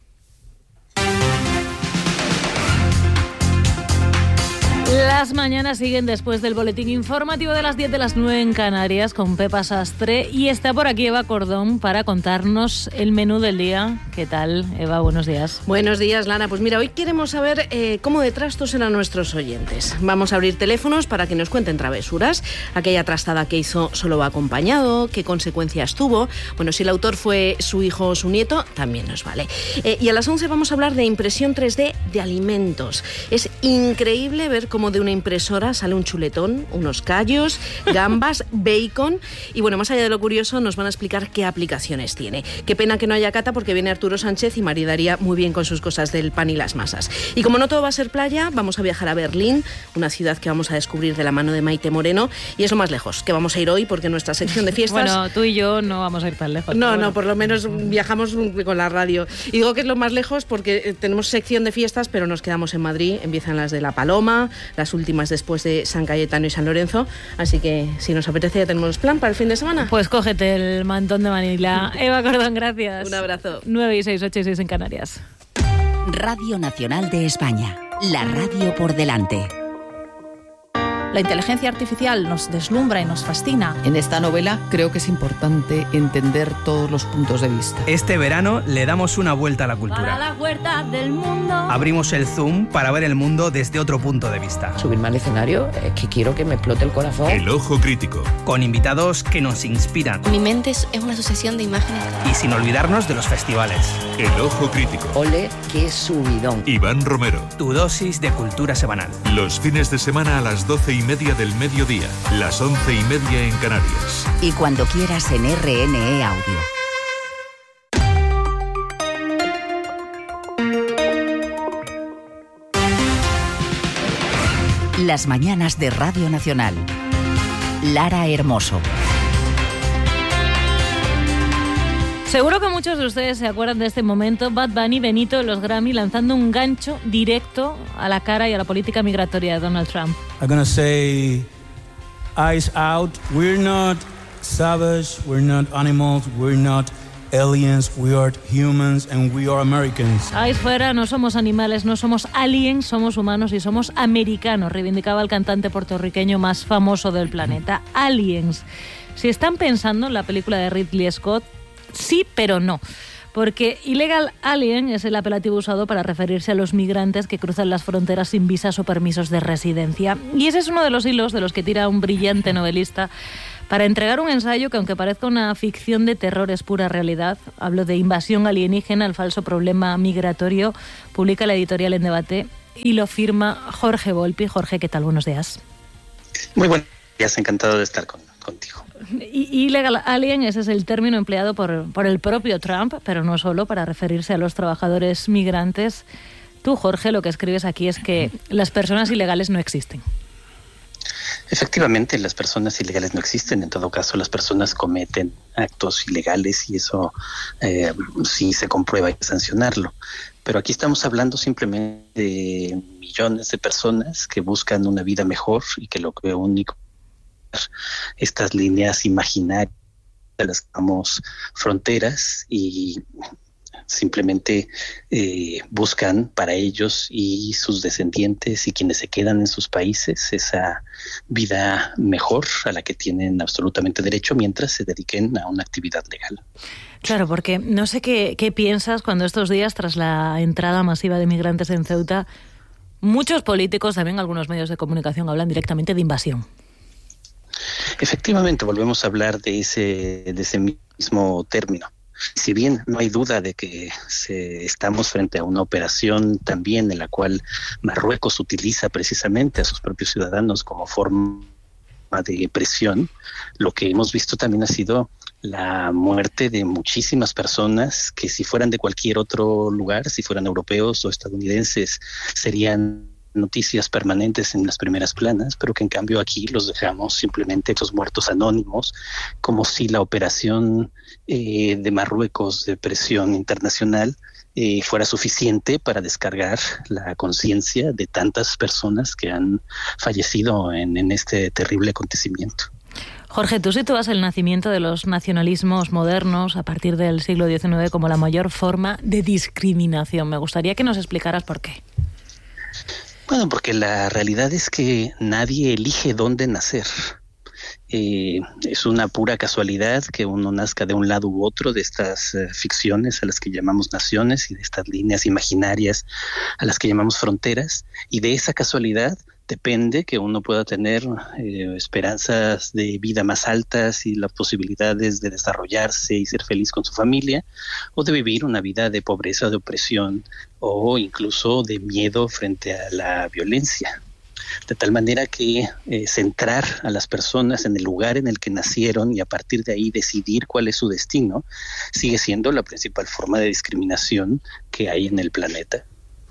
Las mañanas siguen después del boletín informativo de las diez de las nueve en Canarias con Pepa Sastre y está por aquí Eva Cordón para contarnos el menú del día. ¿Qué tal, Eva? Buenos días. Buenos días, Lana. Pues mira, hoy queremos saber eh, cómo de trastos eran nuestros oyentes. Vamos a abrir teléfonos para que nos cuenten travesuras. Aquella trastada que hizo solo va acompañado, qué consecuencias tuvo. Bueno, si el autor fue su hijo o su nieto, también nos vale. Eh, y a las once vamos a hablar de impresión tres D de alimentos. Es increíble ver cómo de una impresora sale un chuletón, unos callos, gambas, bacon y bueno, más allá de lo curioso nos van a explicar qué aplicaciones tiene. Qué pena que no haya cata porque viene Arturo Sánchez y maridaría muy bien con sus cosas del pan y las masas. Y como no todo va a ser playa, vamos a viajar a Berlín, una ciudad que vamos a descubrir de la mano de Maite Moreno y es lo más lejos que vamos a ir hoy porque nuestra sección de fiestas... Bueno, tú y yo no vamos a ir tan lejos. No, bueno. no, por lo menos viajamos con la radio. Y digo que es lo más lejos porque tenemos sección de fiestas pero nos quedamos en Madrid, empiezan las de La Paloma, las últimas después de San Cayetano y San Lorenzo, así que si nos apetece ya tenemos plan para el fin de semana. Pues cógete el mantón de Manila. Eva Cordón, gracias. Un abrazo. nueve y seis, ocho y seis en Canarias. Radio Nacional de España, la radio por delante. La inteligencia artificial nos deslumbra y nos fascina. En esta novela creo que es importante entender todos los puntos de vista. Este verano le damos una vuelta a la cultura. Para la huerta del mundo. Abrimos el Zoom para ver el mundo desde otro punto de vista. Subirme al escenario es que quiero que me explote el corazón. El Ojo Crítico. Con invitados que nos inspiran. Mi mente es una sucesión de imágenes. Y sin olvidarnos de los festivales. El Ojo Crítico. Ole, qué subidón. Iván Romero. Tu dosis de cultura semanal. Los fines de semana a las doce y media del mediodía, las once y media en Canarias. Y cuando quieras en R N E Audio. Las mañanas de Radio Nacional. Lara Hermoso. Seguro que muchos de ustedes se acuerdan de este momento, Bad Bunny, Benito, los Grammy, lanzando un gancho directo a la cara y a la política migratoria de Donald Trump. I'm gonna say, eyes out, we're not savage, we're not animals, we're not aliens, we are humans and we are Americans. Ahí fuera, no somos animales, no somos aliens, somos humanos y somos americanos, reivindicaba el cantante puertorriqueño más famoso del planeta. Aliens. Si están pensando en la película de Ridley Scott, sí, pero no. Porque Illegal Alien es el apelativo usado para referirse a los migrantes que cruzan las fronteras sin visas o permisos de residencia. Y ese es uno de los hilos de los que tira un brillante novelista para entregar un ensayo que, aunque parezca una ficción de terror, es pura realidad. Hablo de Invasión alienígena, el falso problema migratorio. Publica la editorial En Debate y lo firma Jorge Volpi. Jorge, ¿qué tal? Buenos días. Muy buenos días, encantado de estar con, contigo. Illegal Alien, ese es el término empleado por, por el propio Trump, pero no solo, para referirse a los trabajadores migrantes. Tú, Jorge, lo que escribes aquí es que las personas ilegales no existen. Efectivamente, las personas ilegales no existen. En todo caso, las personas cometen actos ilegales y eso eh, sí se comprueba, hay que sancionarlo. Pero aquí estamos hablando simplemente de millones de personas que buscan una vida mejor y que lo que único estas líneas imaginarias de las que llamamos fronteras y simplemente eh, buscan para ellos y sus descendientes y quienes se quedan en sus países esa vida mejor a la que tienen absolutamente derecho mientras se dediquen a una actividad legal. Claro, porque no sé qué, qué piensas cuando estos días, tras la entrada masiva de migrantes en Ceuta, muchos políticos, también algunos medios de comunicación, hablan directamente de invasión. Efectivamente, volvemos a hablar de ese, de ese mismo término. Si bien no hay duda de que se, estamos frente a una operación también en la cual Marruecos utiliza precisamente a sus propios ciudadanos como forma de presión, lo que hemos visto también ha sido la muerte de muchísimas personas que, si fueran de cualquier otro lugar, si fueran europeos o estadounidenses, serían noticias permanentes en las primeras planas, pero que en cambio aquí los dejamos simplemente estos muertos anónimos, como si la operación eh, de Marruecos de presión internacional eh, fuera suficiente para descargar la conciencia de tantas personas que han fallecido en, en este terrible acontecimiento. Jorge, tú sitúas el nacimiento de los nacionalismos modernos a partir del siglo diecinueve como la mayor forma de discriminación. Me gustaría que nos explicaras por qué. Bueno, porque la realidad es que nadie elige dónde nacer. Eh, es una pura casualidad que uno nazca de un lado u otro de estas eh, ficciones a las que llamamos naciones y de estas líneas imaginarias a las que llamamos fronteras, y de esa casualidad depende que uno pueda tener eh, esperanzas de vida más altas y las posibilidades de desarrollarse y ser feliz con su familia, o de vivir una vida de pobreza, de opresión o incluso de miedo frente a la violencia. De tal manera que eh, centrar a las personas en el lugar en el que nacieron y a partir de ahí decidir cuál es su destino sigue siendo la principal forma de discriminación que hay en el planeta.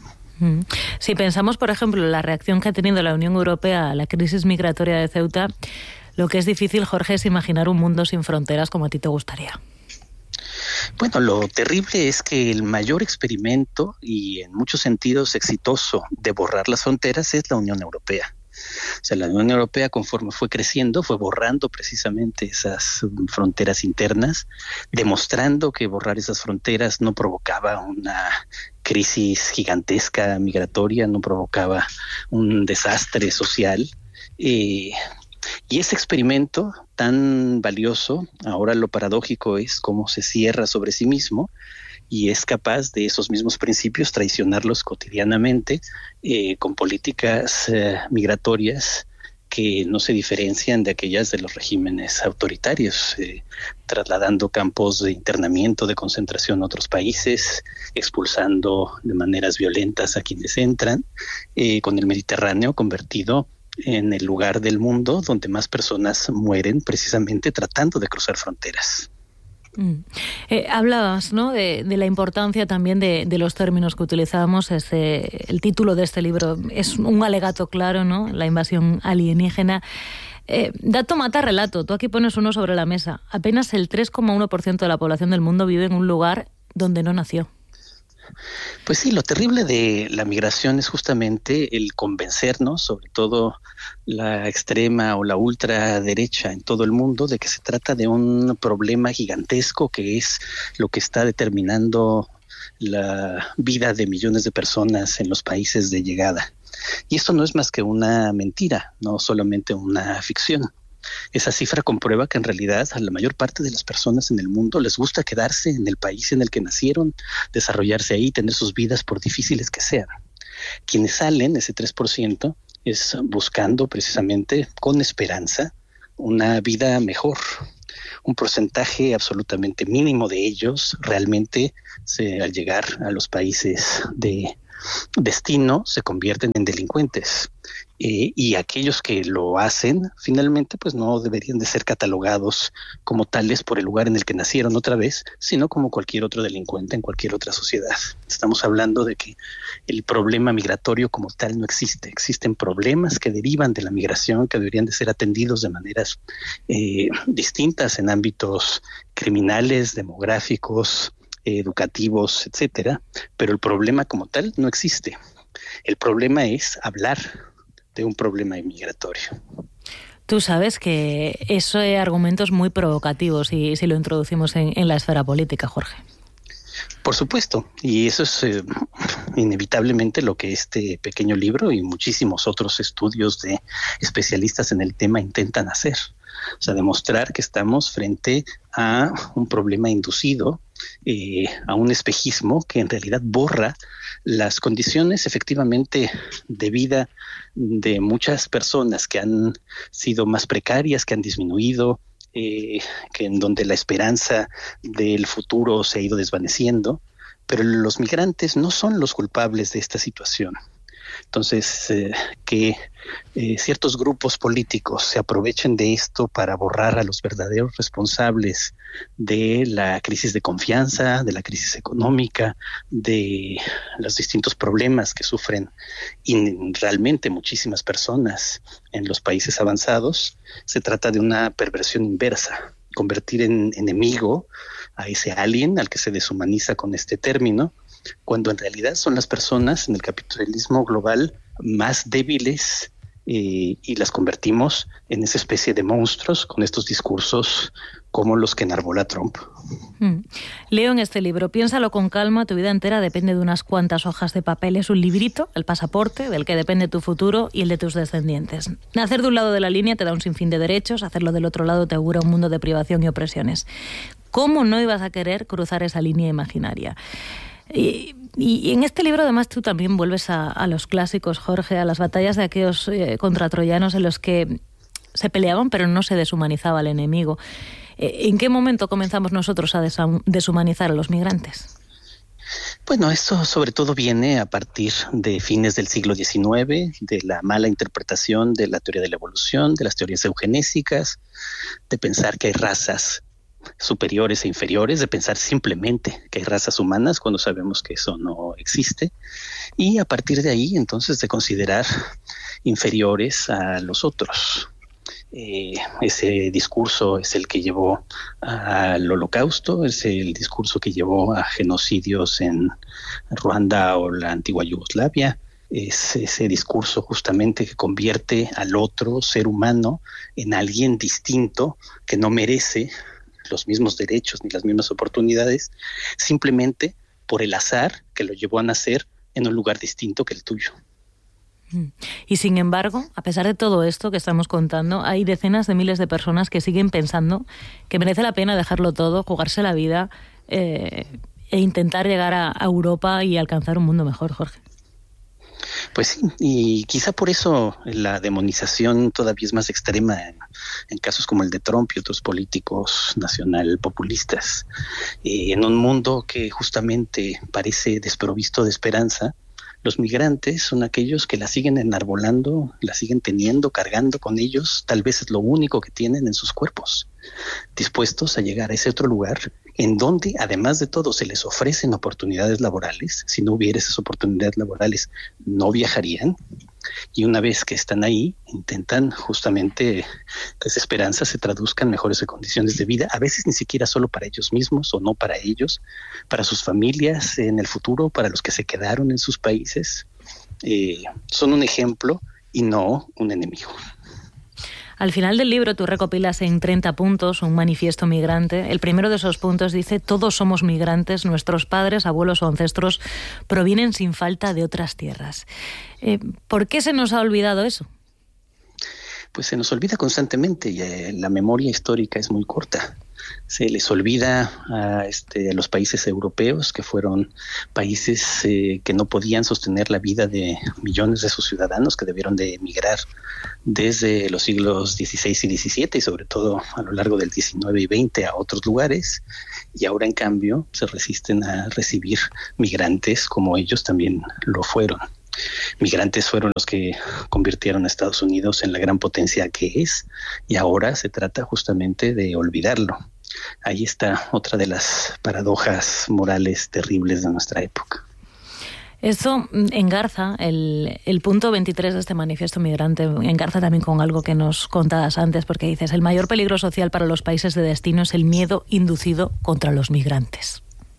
Si pensamos, por ejemplo, en la reacción que ha tenido la Unión Europea a la crisis migratoria de Ceuta, lo que es difícil, Jorge, es imaginar un mundo sin fronteras como a ti te gustaría. Bueno, lo terrible es que el mayor experimento y en muchos sentidos exitoso de borrar las fronteras es la Unión Europea. O sea, la Unión Europea, conforme fue creciendo, fue borrando precisamente esas fronteras internas, demostrando que borrar esas fronteras no provocaba una crisis gigantesca migratoria, no provocaba un desastre social. Eh, y ese experimento tan valioso, ahora lo paradójico es cómo se cierra sobre sí mismo y es capaz de esos mismos principios traicionarlos cotidianamente eh, con políticas eh, migratorias que no se diferencian de aquellas de los regímenes autoritarios, eh, trasladando campos de internamiento, de concentración a otros países, expulsando de maneras violentas a quienes entran, eh, con el Mediterráneo convertido en el lugar del mundo donde más personas mueren precisamente tratando de cruzar fronteras. Mm. Eh, hablabas, ¿no?, de, de la importancia también de, de los términos que utilizábamos. Este, el título de este libro es un alegato claro, ¿no?, la invasión alienígena. Eh, dato mata relato, tú aquí pones uno sobre la mesa. Apenas el tres coma uno por ciento de la población del mundo vive en un lugar donde no nació. Pues sí, lo terrible de la migración es justamente el convencernos, sobre todo la extrema o la ultraderecha en todo el mundo, de que se trata de un problema gigantesco que es lo que está determinando la vida de millones de personas en los países de llegada. Y esto no es más que una mentira, no solamente una ficción. Esa cifra comprueba que en realidad a la mayor parte de las personas en el mundo les gusta quedarse en el país en el que nacieron, desarrollarse ahí, tener sus vidas por difíciles que sean. Quienes salen, ese tres por ciento, es buscando precisamente con esperanza una vida mejor. Un porcentaje absolutamente mínimo de ellos realmente se, al llegar a los países de destino se convierten en delincuentes. Eh, y aquellos que lo hacen, finalmente, pues no deberían de ser catalogados como tales por el lugar en el que nacieron otra vez, sino como cualquier otro delincuente en cualquier otra sociedad. Estamos hablando de que el problema migratorio como tal no existe. Existen problemas que derivan de la migración que deberían de ser atendidos de maneras eh, distintas en ámbitos criminales, demográficos, eh, educativos, etcétera. Pero el problema como tal no existe. El problema es hablar de un problema migratorio. Tú sabes que eso es argumentos muy provocativos si, si lo introducimos en, en la esfera política, Jorge. Por supuesto, y eso es eh, inevitablemente lo que este pequeño libro y muchísimos otros estudios de especialistas en el tema intentan hacer. O sea, demostrar que estamos frente a un problema inducido, eh, a un espejismo que en realidad borra las condiciones efectivamente de vida de muchas personas que han sido más precarias, que han disminuido, eh, que en donde la esperanza del futuro se ha ido desvaneciendo, pero los migrantes no son los culpables de esta situación. Entonces, eh, que eh, ciertos grupos políticos se aprovechen de esto para borrar a los verdaderos responsables de la crisis de confianza, de la crisis económica, de los distintos problemas que sufren y realmente muchísimas personas en los países avanzados, se trata de una perversión inversa, convertir en enemigo a ese alien al que se deshumaniza con este término, cuando en realidad son las personas en el capitalismo global más débiles eh, y las convertimos en esa especie de monstruos con estos discursos como los que enarbola Trump. Mm. Leo en este libro, piénsalo con calma, tu vida entera depende de unas cuantas hojas de papel. Es un librito, el pasaporte, del que depende tu futuro y el de tus descendientes. Nacer de un lado de la línea te da un sinfín de derechos, hacerlo del otro lado te augura un mundo de privación y opresiones. ¿Cómo no ibas a querer cruzar esa línea imaginaria? Y, y en este libro además tú también vuelves a, a los clásicos, Jorge, a las batallas de aquellos eh, contratroyanos en los que se peleaban pero no se deshumanizaba al enemigo. Eh, ¿En qué momento comenzamos nosotros a deshumanizar a los migrantes? Bueno, esto sobre todo viene a partir de fines del siglo diecinueve, de la mala interpretación de la teoría de la evolución, de las teorías eugenésicas, de pensar que hay razas superiores e inferiores, de pensar simplemente que hay razas humanas cuando sabemos que eso no existe, y a partir de ahí entonces de considerar inferiores a los otros. Eh, ese discurso es el que llevó al Holocausto, es el discurso que llevó a genocidios en Ruanda o la antigua Yugoslavia. Es ese discurso justamente que convierte al otro ser humano en alguien distinto que no merece los mismos derechos ni las mismas oportunidades, simplemente por el azar que lo llevó a nacer en un lugar distinto que el tuyo. Y sin embargo, a pesar de todo esto que estamos contando, hay decenas de miles de personas que siguen pensando que merece la pena dejarlo todo, jugarse la vida eh, e intentar llegar a, a Europa y alcanzar un mundo mejor, Jorge. Pues sí, y quizá por eso la demonización todavía es más extrema en, en casos como el de Trump y otros políticos nacional populistas. Eh, en un mundo que justamente parece desprovisto de esperanza, los migrantes son aquellos que la siguen enarbolando, la siguen teniendo, cargando con ellos, tal vez es lo único que tienen en sus cuerpos, dispuestos a llegar a ese otro lugar en donde, además de todo, se les ofrecen oportunidades laborales. Si no hubiera esas oportunidades laborales, no viajarían. y una vez que están ahí, intentan justamente que esa esperanza se traduzca en mejores condiciones de vida, a veces ni siquiera solo para ellos mismos o no para ellos, para sus familias en el futuro, para los que se quedaron en sus países. Eh, son un ejemplo y no un enemigo. Al final del libro tú recopilas en treinta puntos un manifiesto migrante. El primero de esos puntos dice: todos somos migrantes, nuestros padres, abuelos o ancestros provienen sin falta de otras tierras. Eh, ¿Por qué se nos ha olvidado eso? Pues se nos olvida constantemente y eh, la memoria histórica es muy corta. Se les olvida a, este, a los países europeos, que fueron países eh, que no podían sostener la vida de millones de sus ciudadanos, que debieron de emigrar desde los siglos dieciséis y diecisiete y sobre todo a lo largo del diecinueve y veinte a otros lugares, y ahora en cambio se resisten a recibir migrantes como ellos también lo fueron. Migrantes fueron los que convirtieron a Estados Unidos en la gran potencia que es, y ahora se trata justamente de olvidarlo. Ahí está otra de las paradojas morales terribles de nuestra época. Esto engarza, el, el punto veintitrés de este manifiesto migrante, engarza también con algo que nos contabas antes, porque dices: el mayor peligro social para los países de destino es el miedo inducido contra los migrantes.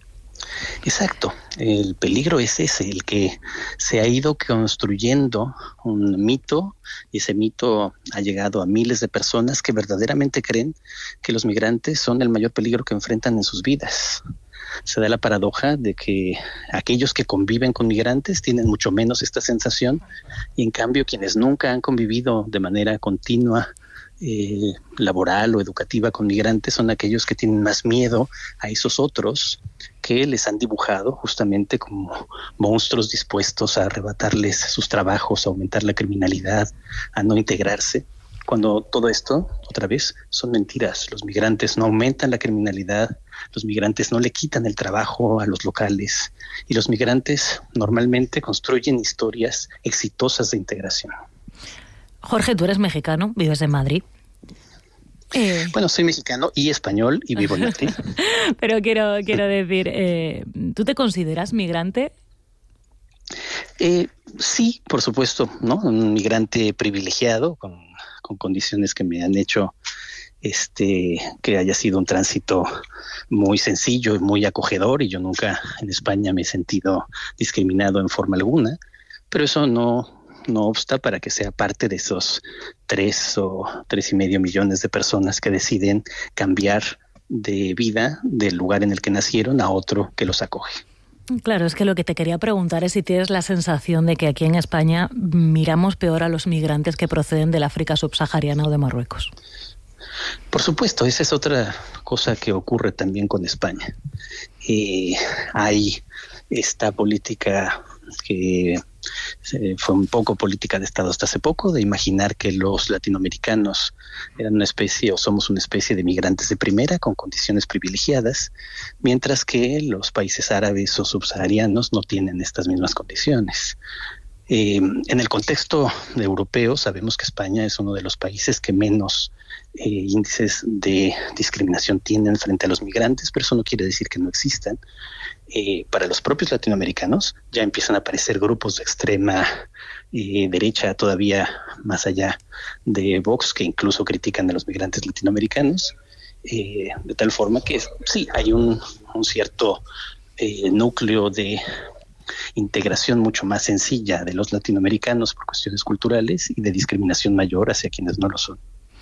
Exacto, el peligro es ese, el que se ha ido construyendo un mito, y ese mito ha llegado a miles de personas que verdaderamente creen que los migrantes son el mayor peligro que enfrentan en sus vidas. Se da la paradoja de que aquellos que conviven con migrantes tienen mucho menos esta sensación, y en cambio quienes nunca han convivido de manera continua, eh, laboral o educativa con migrantes, son aquellos que tienen más miedo a esos otros que les han dibujado justamente como monstruos dispuestos a arrebatarles sus trabajos, a aumentar la criminalidad, a no integrarse. Cuando todo esto, otra vez, son mentiras. Los migrantes no aumentan la criminalidad, los migrantes no le quitan el trabajo a los locales, y los migrantes normalmente construyen historias exitosas de integración. Jorge, tú eres mexicano, vives en Madrid. Eh... Bueno, soy mexicano y español y vivo en Madrid. Pero quiero, quiero decir, eh, ¿tú te consideras migrante? Eh, sí, por supuesto, ¿no? Un migrante privilegiado con, con condiciones que me han hecho este que haya sido un tránsito muy sencillo y muy acogedor, y yo nunca en España me he sentido discriminado en forma alguna, pero eso no no obsta para que sea parte de esos tres o tres y medio millones de personas que deciden cambiar de vida del lugar en el que nacieron a otro que los acoge. Claro, es que lo que te quería preguntar es si tienes la sensación de que aquí en España miramos peor a los migrantes que proceden del África subsahariana o de Marruecos. Por supuesto, esa es otra cosa que ocurre también con España. Eh, hay esta política que fue un poco política de Estado hasta hace poco, de imaginar que los latinoamericanos eran una especie o somos una especie de migrantes de primera con condiciones privilegiadas, mientras que los países árabes o subsaharianos no tienen estas mismas condiciones. Eh, en el contexto europeo sabemos que España es uno de los países que menos eh, índices de discriminación tienen frente a los migrantes, pero eso no quiere decir que no existan. Eh, para los propios latinoamericanos ya empiezan a aparecer grupos de extrema eh, derecha, todavía más allá de Vox, que incluso critican a los migrantes latinoamericanos, eh, de tal forma que sí, hay un, un cierto eh, núcleo de integración mucho más sencilla de los latinoamericanos por cuestiones culturales y de discriminación mayor hacia quienes no lo son.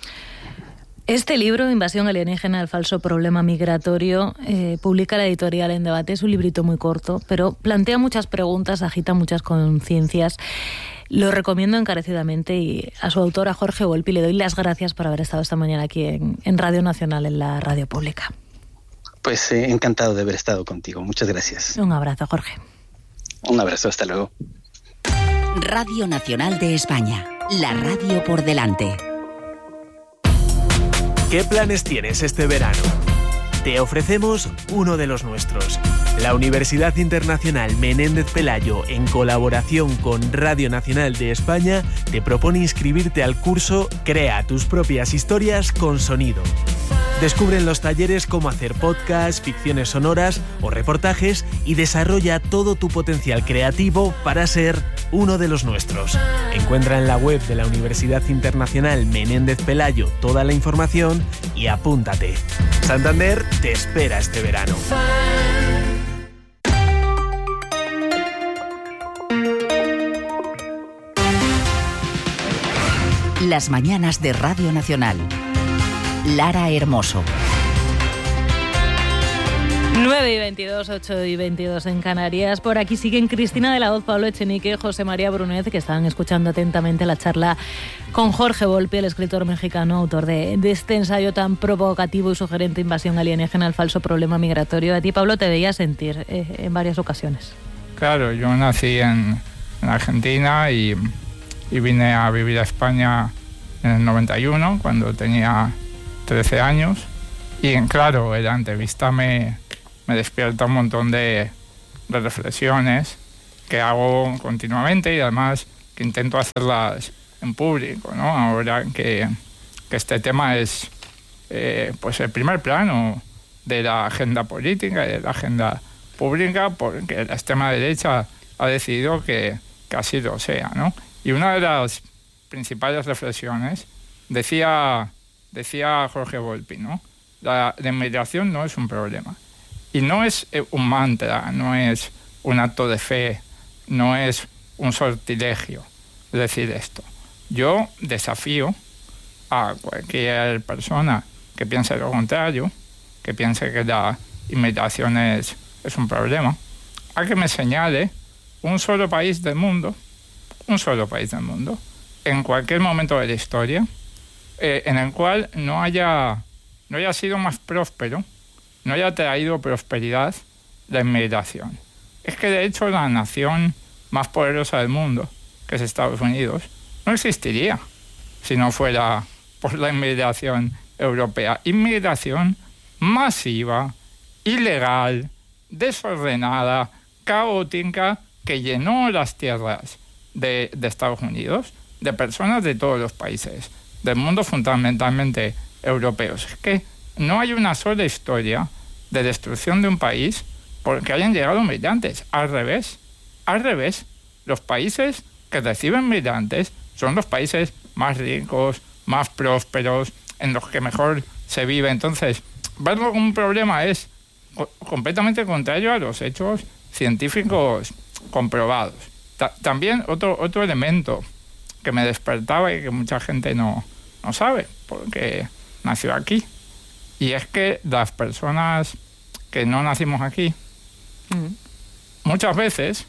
Este libro, Invasión alienígena, el falso problema migratorio, eh, publica la editorial En Debate. Es un librito muy corto, pero plantea muchas preguntas, agita muchas conciencias. Lo recomiendo encarecidamente, y a su autor, a Jorge Volpi, le doy las gracias por haber estado esta mañana aquí en, en Radio Nacional, en la radio pública. Pues eh, encantado de haber estado contigo. Muchas gracias. Un abrazo, Jorge. Un abrazo, hasta luego. Radio Nacional de España, la radio por delante. ¿Qué planes tienes este verano? Te ofrecemos uno de los nuestros. La Universidad Internacional Menéndez Pelayo, en colaboración con Radio Nacional de España, te propone inscribirte al curso Crea tus propias historias con sonido. Descubre en los talleres cómo hacer podcasts, ficciones sonoras o reportajes y desarrolla todo tu potencial creativo para ser uno de los nuestros. Encuentra en la web de la Universidad Internacional Menéndez Pelayo toda la información y apúntate. Santander te espera este verano. Las mañanas de Radio Nacional. Lara Hermoso. nueve y veintidós, ocho y veintidós en Canarias. Por aquí siguen Cristina de la Hoz, Pablo Echenique, José María Brunet, que están escuchando atentamente la charla con Jorge Volpi, el escritor mexicano, autor de, de este ensayo tan provocativo y sugerente, Invasión alienígena, el falso problema migratorio. A ti, Pablo, te veía sentir eh, en varias ocasiones. Claro, yo nací en, en Argentina y, y vine a vivir a España en el noventa y uno, cuando tenía trece años. Y claro, la entrevista me, me despierta un montón de, de reflexiones que hago continuamente y además que intento hacerlas en público, ¿no? Ahora que, que este tema es eh, pues el primer plano de la agenda política y de la agenda pública, porque la extrema derecha ha decidido que, que así lo sea, ¿no? Y una de las principales reflexiones decía, decía Jorge Volpi, ¿no? La, la inmigración no es un problema. Y no es un mantra, no es un acto de fe, no es un sortilegio decir esto. Yo desafío a cualquier persona que piense lo contrario, que piense que la inmigración es, es un problema, a que me señale un solo país del mundo, un solo país del mundo, en cualquier momento de la historia, eh, en el cual no haya, no haya sido más próspero, no haya traído prosperidad la inmigración. Es que de hecho la nación más poderosa del mundo, que es Estados Unidos, no existiría si no fuera por la inmigración europea. Inmigración masiva, ilegal, desordenada, caótica, que llenó las tierras de, de Estados Unidos de personas de todos los países del mundo, fundamentalmente europeos. Es que no hay una sola historia de destrucción de un país porque hayan llegado migrantes. Al revés, al revés, los países que reciben migrantes son los países más ricos, más prósperos, en los que mejor se vive. Entonces, verlo como un problema es completamente contrario a los hechos científicos comprobados. Ta- también otro, otro elemento que me despertaba y que mucha gente no, no sabe, porque nació aquí, y es que las personas que no nacimos aquí, mm. muchas veces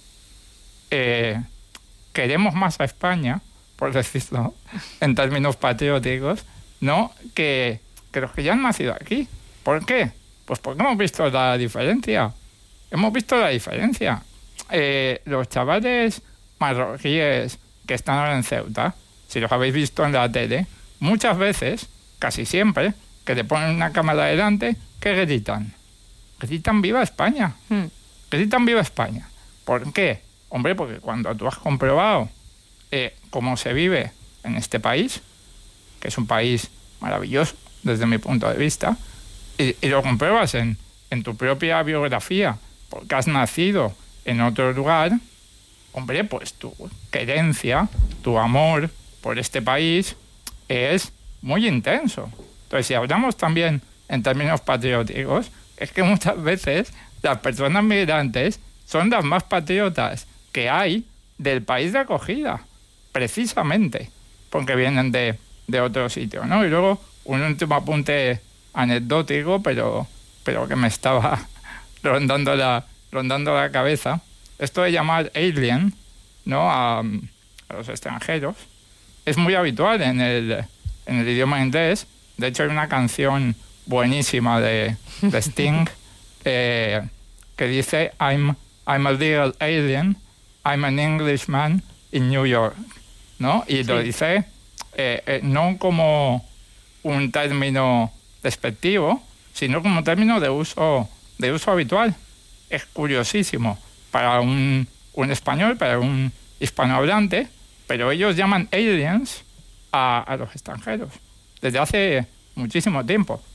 eh, queremos más a España, por decirlo en términos patrióticos, ¿no? que, que los que ya han nacido aquí. ¿Por qué? Pues porque hemos visto la diferencia. Hemos visto la diferencia. Eh, los chavales marroquíes que están ahora en Ceuta, si los habéis visto en la tele, muchas veces, casi siempre, que le ponen una cámara delante, ¿qué gritan? Gritan ¡Viva España! Mm. Gritan ¡Viva España! ¿Por qué? Hombre, porque cuando tú has comprobado eh, cómo se vive en este país, que es un país maravilloso desde mi punto de vista, y, y lo compruebas en, en tu propia biografía, porque has nacido en otro lugar, hombre, pues tu querencia, tu amor por este país es muy intenso. Entonces, si hablamos también en términos patrióticos, es que muchas veces las personas migrantes son las más patriotas que hay del país de acogida, precisamente, porque vienen de, de otro sitio, ¿no? Y luego, un último apunte anecdótico, pero, pero que me estaba rondando la, rondando la cabeza. Esto de llamar alien, ¿no? a, a los extranjeros es muy habitual en el, en el idioma inglés. De hecho, hay una canción buenísima de, de Sting eh, que dice I'm, I'm a little alien, I'm an Englishman in New York, ¿no? Y sí. Lo dice eh, eh, no como un término despectivo, sino como un término de uso, de uso habitual. Es curiosísimo para un, un español, para un hispanohablante, pero ellos llaman aliens a, a los extranjeros desde hace muchísimo tiempo.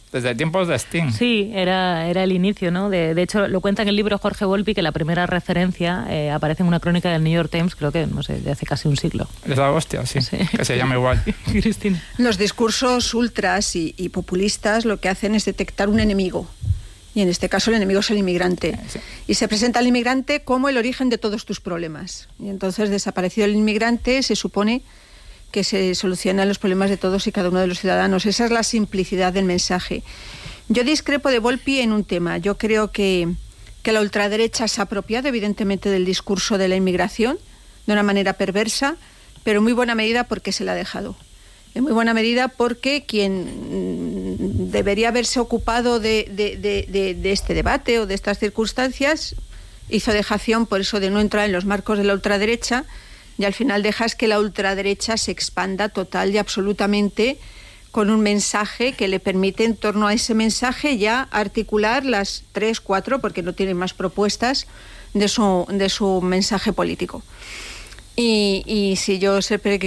desde tiempos de Sting. Sí, era, era el inicio, ¿no? De, de hecho, lo cuenta en el libro Jorge Volpi, que la primera referencia eh, aparece en una crónica del New York Times, creo que, no sé, de hace casi un siglo. Es la hostia, sí, sí. Que se llama igual. Cristina. Los discursos ultras y, y populistas lo que hacen es detectar un enemigo. Y en este caso el enemigo es el inmigrante. Sí. Y se presenta al inmigrante como el origen de todos tus problemas. Y entonces, desaparecido el inmigrante, se supone que se solucionan los problemas de todos y cada uno de los ciudadanos. Esa es la simplicidad del mensaje. Yo discrepo de Volpi en un tema. Yo creo que, que la ultraderecha se ha apropiado evidentemente del discurso de la inmigración de una manera perversa, pero en muy buena medida porque se la ha dejado. En muy buena medida porque quien debería haberse ocupado de, de, de, de, de este debate o de estas circunstancias hizo dejación por eso de no entrar en los marcos de la ultraderecha, y al final dejas que la ultraderecha se expanda total y absolutamente con un mensaje que le permite en torno a ese mensaje ya articular las tres, cuatro, porque no tienen más propuestas de su, de su mensaje político. Y, y si yo siempre